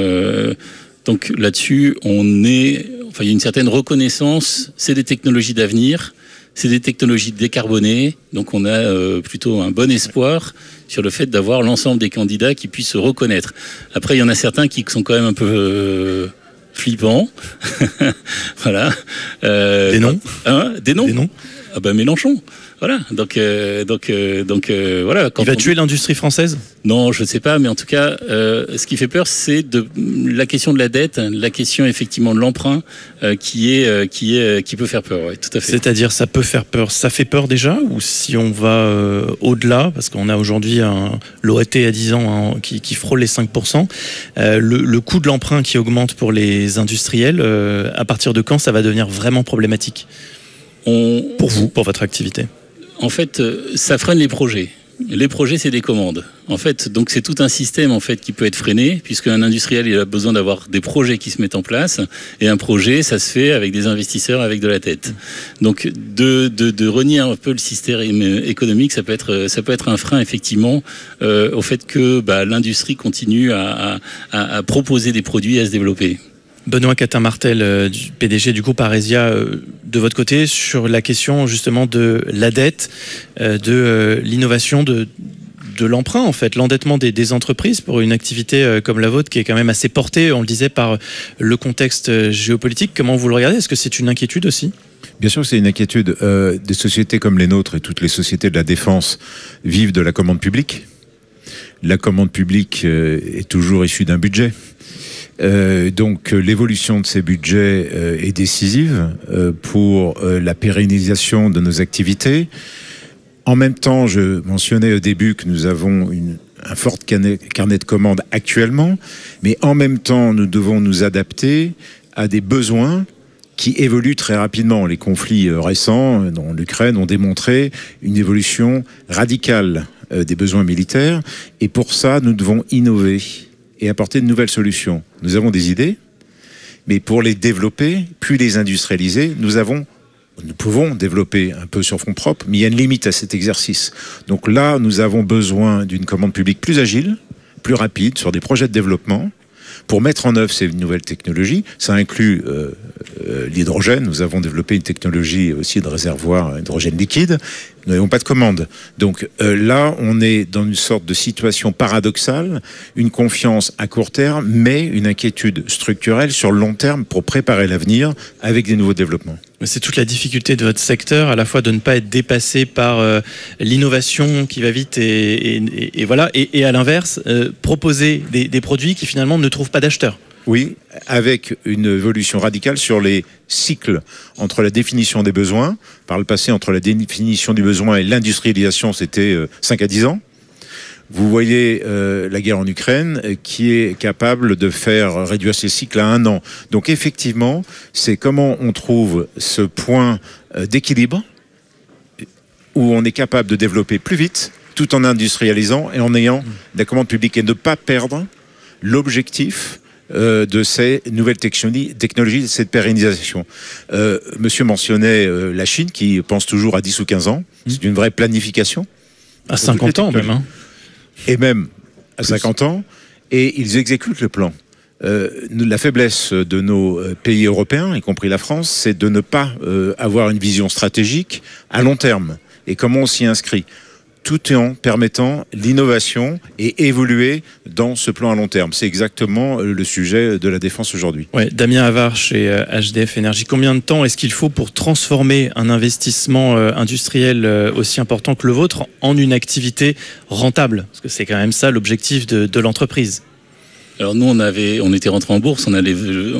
Speaker 12: Donc là-dessus, il y a une certaine reconnaissance. C'est des technologies d'avenir, c'est des technologies décarbonées. Donc on a plutôt un bon espoir sur le fait d'avoir l'ensemble des candidats qui puissent se reconnaître. Après, il y en a certains qui sont quand même un peu flippants. Voilà.
Speaker 9: Des noms.
Speaker 12: Des noms.
Speaker 9: Des noms.
Speaker 12: Ah ben Mélenchon. Voilà, donc voilà.
Speaker 9: Il va tuer l'industrie française ?
Speaker 12: Non, je ne sais pas, mais en tout cas, ce qui fait peur, c'est la question de la dette, la question effectivement de l'emprunt, qui peut faire peur. Ouais, tout à fait.
Speaker 9: C'est-à-dire, ça peut faire peur. Ça fait peur déjà, ou si on va au-delà, parce qu'on a aujourd'hui l'OAT à 10 ans qui frôle les 5%, le coût de l'emprunt qui augmente pour les industriels, à partir de quand ça va devenir vraiment problématique ? Pour vous, pour votre activité ?
Speaker 12: En fait, ça freine les projets. Les projets, c'est des commandes. En fait, donc c'est tout un système en fait qui peut être freiné, puisqu'un industriel il a besoin d'avoir des projets qui se mettent en place, et un projet, ça se fait avec des investisseurs, avec de la tête. Donc de renier un peu le système économique, ça peut être un frein effectivement au fait que l'industrie continue à proposer des produits, à se développer.
Speaker 9: Benoît Catin-Martel, du PDG du groupe Aresia, de votre côté, sur la question justement de la dette, de l'innovation, de l'emprunt, en fait, l'endettement des entreprises pour une activité comme la vôtre qui est quand même assez portée, on le disait, par le contexte géopolitique. Comment vous le regardez ? Est-ce que c'est une inquiétude aussi ?
Speaker 11: Bien sûr que c'est une inquiétude. Des sociétés comme les nôtres et toutes les sociétés de la défense vivent de la commande publique. La commande publique est toujours issue d'un budget. Donc l'évolution de ces budgets est décisive pour la pérennisation de nos activités. En même temps, je mentionnais au début que nous avons un fort carnet de commandes actuellement, mais en même temps, nous devons nous adapter à des besoins qui évoluent très rapidement. Les conflits récents dans l'Ukraine ont démontré une évolution radicale des besoins militaires, et pour ça, nous devons innover et apporter de nouvelles solutions. Nous avons des idées, mais pour les développer, puis les industrialiser, nous pouvons développer un peu sur fonds propres, mais il y a une limite à cet exercice. Donc là, nous avons besoin d'une commande publique plus agile, plus rapide, sur des projets de développement, pour mettre en œuvre ces nouvelles technologies. Ça inclut l'hydrogène. Nous avons développé une technologie aussi de réservoir hydrogène liquide. Nous n'avons pas de commande. Donc là, on est dans une sorte de situation paradoxale, une confiance à court terme, mais une inquiétude structurelle sur le long terme pour préparer l'avenir avec des nouveaux développements.
Speaker 9: C'est toute la difficulté de votre secteur, à la fois de ne pas être dépassé par l'innovation qui va vite et voilà, et à l'inverse, proposer des produits qui finalement ne trouvent pas d'acheteurs.
Speaker 11: Oui, avec une évolution radicale sur les cycles entre la définition des besoins. Par le passé, entre la définition du besoin et l'industrialisation, c'était 5 à 10 ans. Vous voyez la guerre en Ukraine qui est capable de faire réduire ces cycles à 1 an. Donc effectivement, c'est comment on trouve ce point d'équilibre où on est capable de développer plus vite, tout en industrialisant et en ayant des commandes publiques et ne pas perdre l'objectif de ces nouvelles technologies, de cette pérennisation. Monsieur mentionnait la Chine qui pense toujours à 10 ou 15 ans. C'est une vraie planification.
Speaker 9: À 50 ans même.
Speaker 11: Et même à 50 ans. Et ils exécutent le plan. La faiblesse de nos pays européens, y compris la France, c'est de ne pas avoir une vision stratégique à long terme. Et comment on s'y inscrit ? Tout en permettant l'innovation et évoluer dans ce plan à long terme. C'est exactement le sujet de la défense aujourd'hui.
Speaker 9: Ouais, Damien Havard chez HDF Énergie. Combien de temps est-ce qu'il faut pour transformer un investissement industriel aussi important que le vôtre en une activité rentable ? Parce que c'est quand même ça l'objectif de l'entreprise.
Speaker 12: Alors nous, on était rentré en bourse, on avait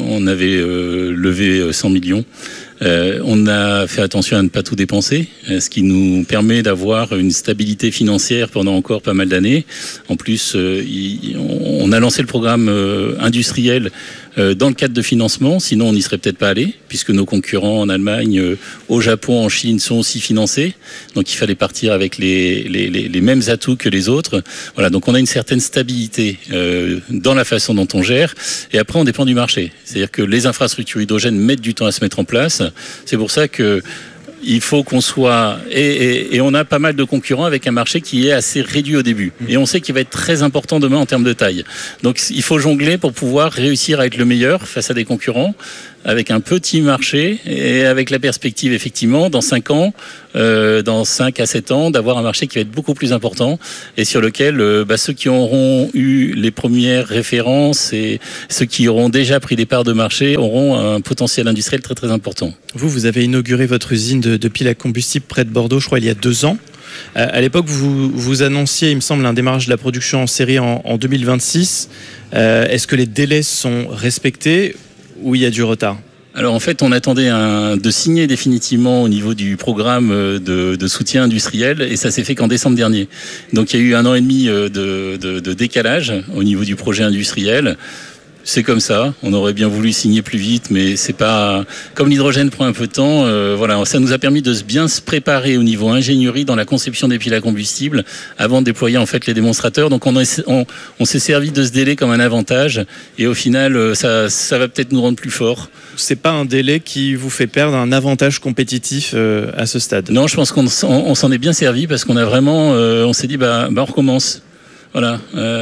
Speaker 12: levé 100 millions. On a fait attention à ne pas tout dépenser, ce qui nous permet d'avoir une stabilité financière pendant encore pas mal d'années. En plus, on a lancé le programme industriel dans le cadre de financement, sinon on n'y serait peut-être pas allé, puisque nos concurrents en Allemagne, au Japon, en Chine sont aussi financés. Donc il fallait partir avec les mêmes atouts que les autres. Voilà, donc on a une certaine stabilité dans la façon dont on gère. Et après, on dépend du marché. C'est-à-dire que les infrastructures hydrogène mettent du temps à se mettre en place. C'est pour ça que il faut qu'on soit... Et on a pas mal de concurrents avec un marché qui est assez réduit au début. Et on sait qu'il va être très important demain en termes de taille. Donc il faut jongler pour pouvoir réussir à être le meilleur face à des concurrents, avec un petit marché et avec la perspective, effectivement, dans 5 ans, dans 5 à 7 ans, d'avoir un marché qui va être beaucoup plus important et sur lequel ceux qui auront eu les premières références et ceux qui auront déjà pris des parts de marché auront un potentiel industriel très très important.
Speaker 9: Vous avez inauguré votre usine de piles à combustible près de Bordeaux, je crois, il y a 2 ans. À l'époque, vous annonciez, il me semble, un démarrage de la production en série en 2026. Est-ce que les délais sont respectés ou il y a du retard ?
Speaker 12: Alors en fait, on attendait de signer définitivement au niveau du programme de soutien industriel et ça s'est fait qu'en décembre dernier. Donc il y a eu 1 an et demi de décalage au niveau du projet industriel. C'est comme ça, on aurait bien voulu signer plus vite, mais c'est pas... Comme l'hydrogène prend un peu de temps, voilà, ça nous a permis de bien se préparer au niveau ingénierie dans la conception des piles à combustible avant de déployer en fait les démonstrateurs. Donc on s'est servi de ce délai comme un avantage et au final, ça va peut-être nous rendre plus forts.
Speaker 9: C'est pas un délai qui vous fait perdre un avantage compétitif à ce stade ?
Speaker 12: Non, je pense qu'on s'en est bien servi parce qu'on a vraiment... on s'est dit, on recommence. Voilà,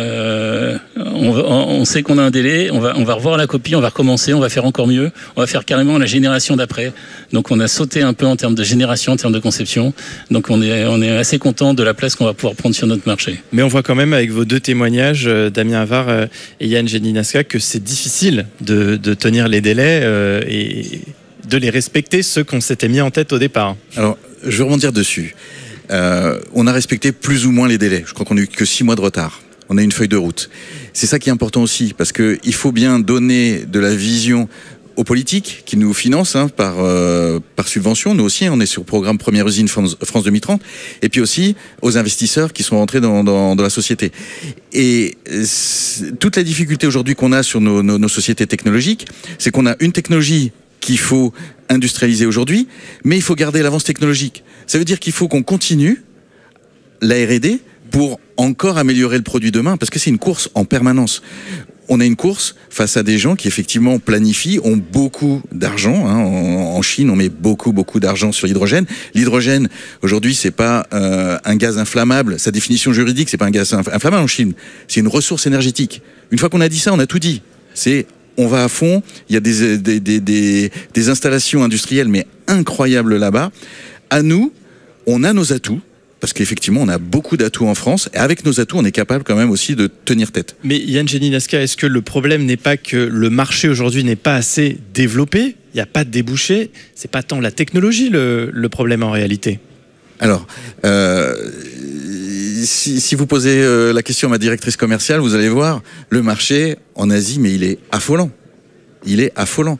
Speaker 12: on sait qu'on a un délai, on va revoir la copie, on va recommencer, on va faire encore mieux, on va faire carrément la génération d'après. Donc on a sauté un peu en termes de génération, en termes de conception. Donc on est assez content de la place qu'on va pouvoir prendre sur notre marché.
Speaker 9: Mais on voit quand même avec vos 2 témoignages, Damien Havard et Yann Geninaska, que c'est difficile de tenir les délais et de les respecter, ceux qu'on s'était mis en tête au départ.
Speaker 10: Alors, je vais rebondir dessus. On a respecté plus ou moins les délais. Je crois qu'on n'a eu que 6 mois de retard. On a une feuille de route. C'est ça qui est important aussi, parce qu'il faut bien donner de la vision aux politiques qui nous financent par subvention. Nous aussi, on est sur le programme Première Usine France 2030. Et puis aussi aux investisseurs qui sont rentrés dans la société. Et toute la difficulté aujourd'hui qu'on a sur nos sociétés technologiques, c'est qu'on a une technologie qu'il faut industrialiser aujourd'hui, mais il faut garder l'avance technologique. Ça veut dire qu'il faut qu'on continue la R&D pour encore améliorer le produit demain, parce que c'est une course en permanence. On a une course face à des gens qui effectivement planifient, ont beaucoup d'argent. En Chine, on met beaucoup d'argent sur l'hydrogène. L'hydrogène, aujourd'hui, c'est pas un gaz inflammable. Sa définition juridique, c'est pas un gaz inflammable en Chine. C'est une ressource énergétique. Une fois qu'on a dit ça, on a tout dit. On va à fond, il y a des installations industrielles, mais incroyables là-bas. À nous, on a nos atouts, parce qu'effectivement, on a beaucoup d'atouts en France, et avec nos atouts, on est capable quand même aussi de tenir tête.
Speaker 9: Mais Yann Geninaska, est-ce que le problème n'est pas que le marché aujourd'hui n'est pas assez développé ? Il n'y a pas de débouché. C'est pas tant la technologie le problème en réalité.
Speaker 10: Alors, si vous posez la question à ma directrice commerciale, vous allez voir, le marché en Asie, mais il est affolant. Il est affolant.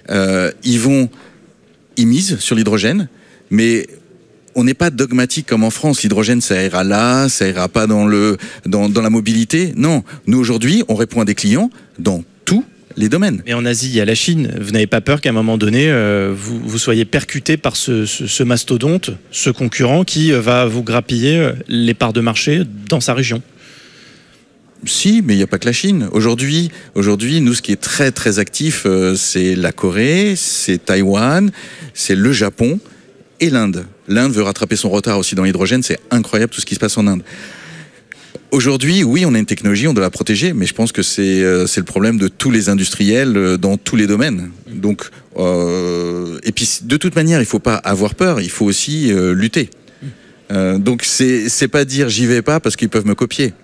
Speaker 10: Ils misent sur l'hydrogène, mais on n'est pas dogmatique comme en France. L'hydrogène, ça ira là, ça ira pas dans la mobilité. Non, nous aujourd'hui, on répond à des clients dans tout les domaines.
Speaker 9: Mais en Asie, il y a la Chine. Vous n'avez pas peur qu'à un moment donné, vous soyez percuté par ce mastodonte, ce concurrent qui va vous grappiller les parts de marché dans sa région?
Speaker 10: Si, mais il n'y a pas que la Chine. Aujourd'hui, nous, ce qui est très très actif, c'est la Corée, c'est Taïwan, c'est le Japon et l'Inde. L'Inde veut rattraper son retard aussi dans l'hydrogène. C'est incroyable tout ce qui se passe en Inde. Aujourd'hui, oui, on a une technologie, on doit la protéger, mais je pense que c'est le problème de tous les industriels dans tous les domaines. Donc, et puis de toute manière, il ne faut pas avoir peur, il faut aussi lutter. Donc c'est pas dire j'y vais pas parce qu'ils peuvent me copier.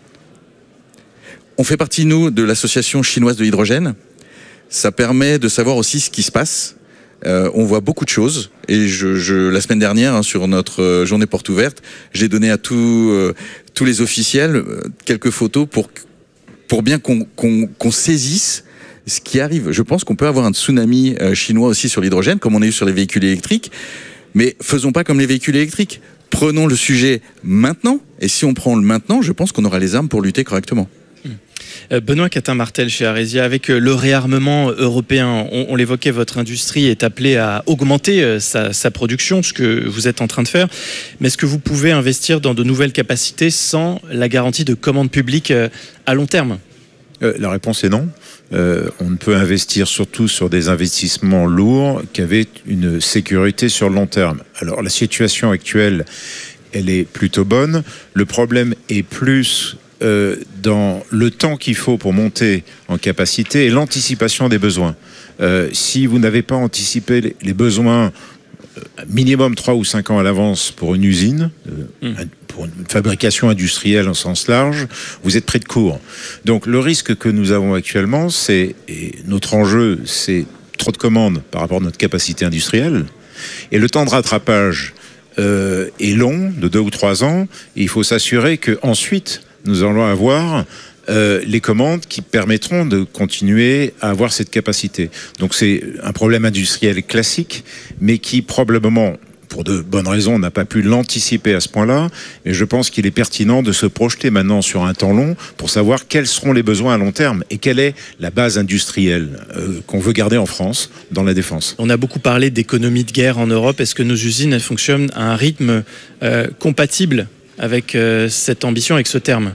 Speaker 10: On fait partie, nous, de l'association chinoise de l'hydrogène. Ça permet de savoir aussi ce qui se passe. On voit beaucoup de choses. Et la semaine dernière, sur notre journée porte ouverte, j'ai donné à tous les officiels quelques photos pour bien qu'on saisisse ce qui arrive. Je pense qu'on peut avoir un tsunami chinois aussi sur l'hydrogène, comme on a eu sur les véhicules électriques. Mais faisons pas comme les véhicules électriques. Prenons le sujet maintenant. Et si on prend le maintenant, je pense qu'on aura les armes pour lutter correctement.
Speaker 9: Benoît Catin-Martel chez Aresia, avec le réarmement européen, on l'évoquait, votre industrie est appelée à augmenter sa production, ce que vous êtes en train de faire. Mais est-ce que vous pouvez investir dans de nouvelles capacités sans la garantie de commande publique à long terme ?
Speaker 11: La réponse est non. On ne peut investir surtout sur des investissements lourds qu'avec une sécurité sur le long terme. Alors la situation actuelle, elle est plutôt bonne. Le problème est plus dans le temps qu'il faut pour monter en capacité et l'anticipation des besoins. Si vous n'avez pas anticipé les besoins minimum 3 ou 5 ans à l'avance pour une usine, pour une fabrication industrielle en sens large, vous êtes pris de court. Donc le risque que nous avons actuellement, et notre enjeu, c'est trop de commandes par rapport à notre capacité industrielle, et le temps de rattrapage est long, de 2 ou 3 ans, et il faut s'assurer qu'ensuite, nous allons avoir les commandes qui permettront de continuer à avoir cette capacité. Donc c'est un problème industriel classique, mais qui probablement, pour de bonnes raisons, n'a pas pu l'anticiper à ce point-là. Et je pense qu'il est pertinent de se projeter maintenant sur un temps long pour savoir quels seront les besoins à long terme et quelle est la base industrielle qu'on veut garder en France dans la défense.
Speaker 9: On a beaucoup parlé d'économie de guerre en Europe. Est-ce que nos usines elles fonctionnent à un rythme compatible avec cette ambition, avec ce terme?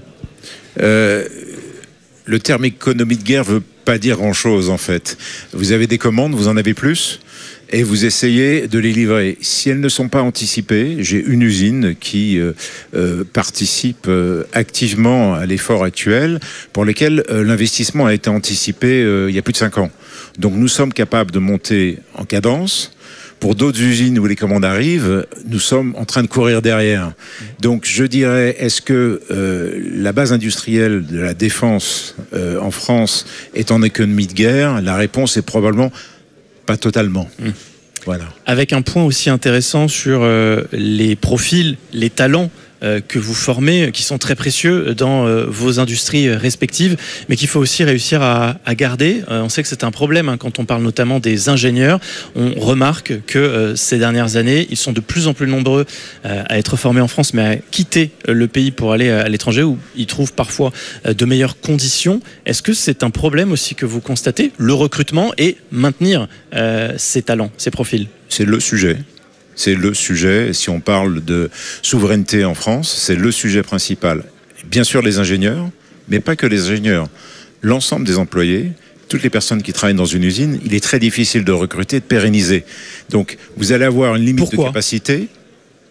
Speaker 11: Le terme économie de guerre veut pas dire grand-chose en fait. Vous avez des commandes, vous en avez plus, et vous essayez de les livrer. Si elles ne sont pas anticipées, j'ai une usine qui participe activement à l'effort actuel, pour lequel l'investissement a été anticipé il y a plus de 5 ans. Donc nous sommes capables de monter en cadence. Pour d'autres usines où les commandes arrivent, nous sommes en train de courir derrière. Donc je dirais, est-ce que la base industrielle de la défense en France est en économie de guerre? La réponse est probablement pas totalement. Voilà.
Speaker 9: Avec un point aussi intéressant sur les profils, les talents que vous formez, qui sont très précieux dans vos industries respectives, mais qu'il faut aussi réussir à garder. On sait que c'est un problème quand on parle notamment des ingénieurs. On remarque que ces dernières années, ils sont de plus en plus nombreux à être formés en France, mais à quitter le pays pour aller à l'étranger, où ils trouvent parfois de meilleures conditions. Est-ce que c'est un problème aussi que vous constatez, le recrutement et maintenir ces talents, ces profils?
Speaker 11: C'est le sujet. C'est le sujet, si on parle de souveraineté en France, c'est le sujet principal. Bien sûr les ingénieurs, mais pas que les ingénieurs. L'ensemble des employés, toutes les personnes qui travaillent dans une usine, il est très difficile de recruter, de pérenniser. Donc vous allez avoir une limite de capacité. Pourquoi ?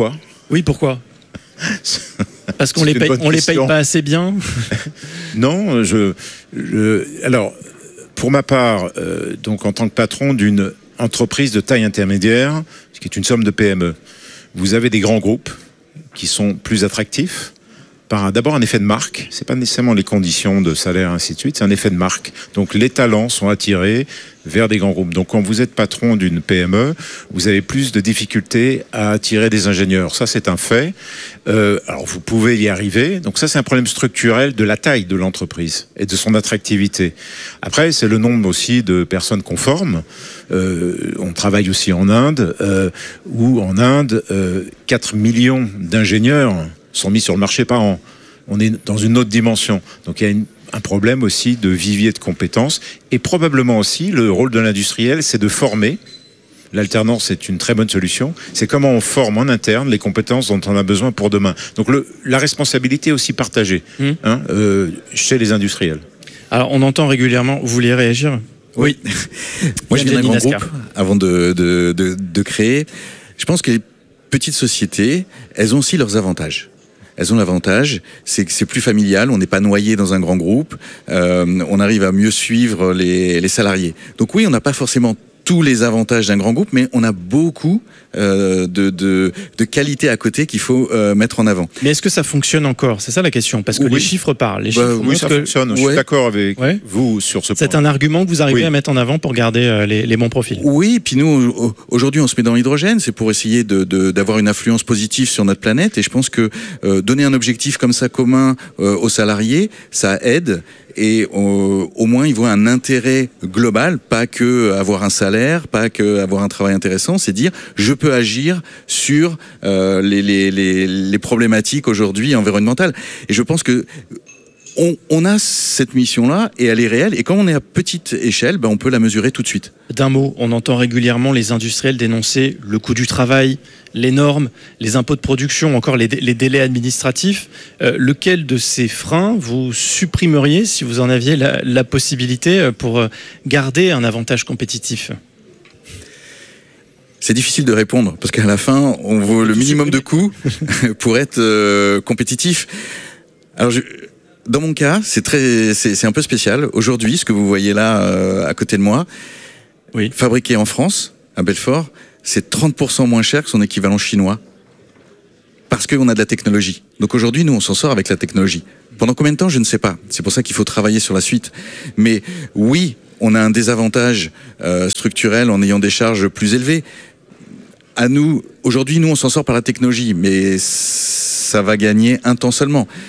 Speaker 9: Oui, pourquoi ? Parce qu'on les paye pas assez bien.
Speaker 11: Non, alors pour ma part, donc en tant que patron d'une entreprise de taille intermédiaire, ce qui est une somme de PME. Vous avez des grands groupes qui sont plus attractifs par d'abord un effet de marque. C'est pas nécessairement les conditions de salaire, ainsi de suite. C'est un effet de marque. Donc les talents sont attirés vers des grands groupes. Donc quand vous êtes patron d'une PME, vous avez plus de difficultés à attirer des ingénieurs. Ça, c'est un fait. Alors vous pouvez y arriver. Donc ça, c'est un problème structurel de la taille de l'entreprise et de son attractivité. Après, c'est le nombre aussi de personnes qu'on forme. On travaille aussi en Inde, où en Inde, 4 millions d'ingénieurs sont mis sur le marché par an. On est dans une autre dimension. Donc il y a un problème aussi de vivier de compétences. Et probablement aussi, le rôle de l'industriel, c'est de former. L'alternance est une très bonne solution. C'est comment on forme en interne les compétences dont on a besoin pour demain. Donc la responsabilité est aussi partagée chez les industriels.
Speaker 9: Alors, on entend régulièrement... Vous vouliez réagir ?
Speaker 10: Oui. Moi, je viens d'un grand groupe avant de créer. Je pense que les petites sociétés, elles ont aussi leurs avantages. Elles ont l'avantage, c'est que c'est plus familial, on n'est pas noyé dans un grand groupe, on arrive à mieux suivre les salariés. Donc oui, on n'a pas forcément tous les avantages d'un grand groupe, mais on a beaucoup de qualités à côté qu'il faut mettre en avant.
Speaker 9: Mais est-ce que ça fonctionne encore ? C'est ça la question, parce que les chiffres parlent. Les chiffres
Speaker 11: oui, ça fonctionne. Je suis d'accord avec vous sur ce point.
Speaker 9: C'est un argument que vous arrivez à mettre en avant pour garder les bons profils.
Speaker 10: Oui, puis nous, aujourd'hui, on se met dans l'hydrogène, c'est pour essayer d'avoir une influence positive sur notre planète, et je pense que donner un objectif comme ça commun aux salariés, ça aide. Et au moins, ils voient un intérêt global, pas que avoir un salaire, pas que avoir un travail intéressant, c'est dire je peux agir sur les problématiques aujourd'hui environnementales. Et je pense que on a cette mission-là et elle est réelle. Et quand on est à petite échelle, on peut la mesurer tout de suite.
Speaker 9: D'un mot, on entend régulièrement les industriels dénoncer le coût du travail, les normes, les impôts de production, encore les délais administratifs. Lequel de ces freins vous supprimeriez si vous en aviez la possibilité pour garder un avantage compétitif ?
Speaker 10: C'est difficile de répondre parce qu'à la fin, on vaut le minimum de coûts pour être compétitif. Alors, dans mon cas, c'est un peu spécial. Aujourd'hui, ce que vous voyez là à côté de moi, fabriqué en France, à Belfort, c'est 30% moins cher que son équivalent chinois. Parce qu'on a de la technologie. Donc aujourd'hui, nous, on s'en sort avec la technologie. Pendant combien de temps, je ne sais pas. C'est pour ça qu'il faut travailler sur la suite. Mais oui, on a un désavantage structurel en ayant des charges plus élevées. À nous, aujourd'hui, nous, on s'en sort par la technologie, mais ça va gagner un temps seulement.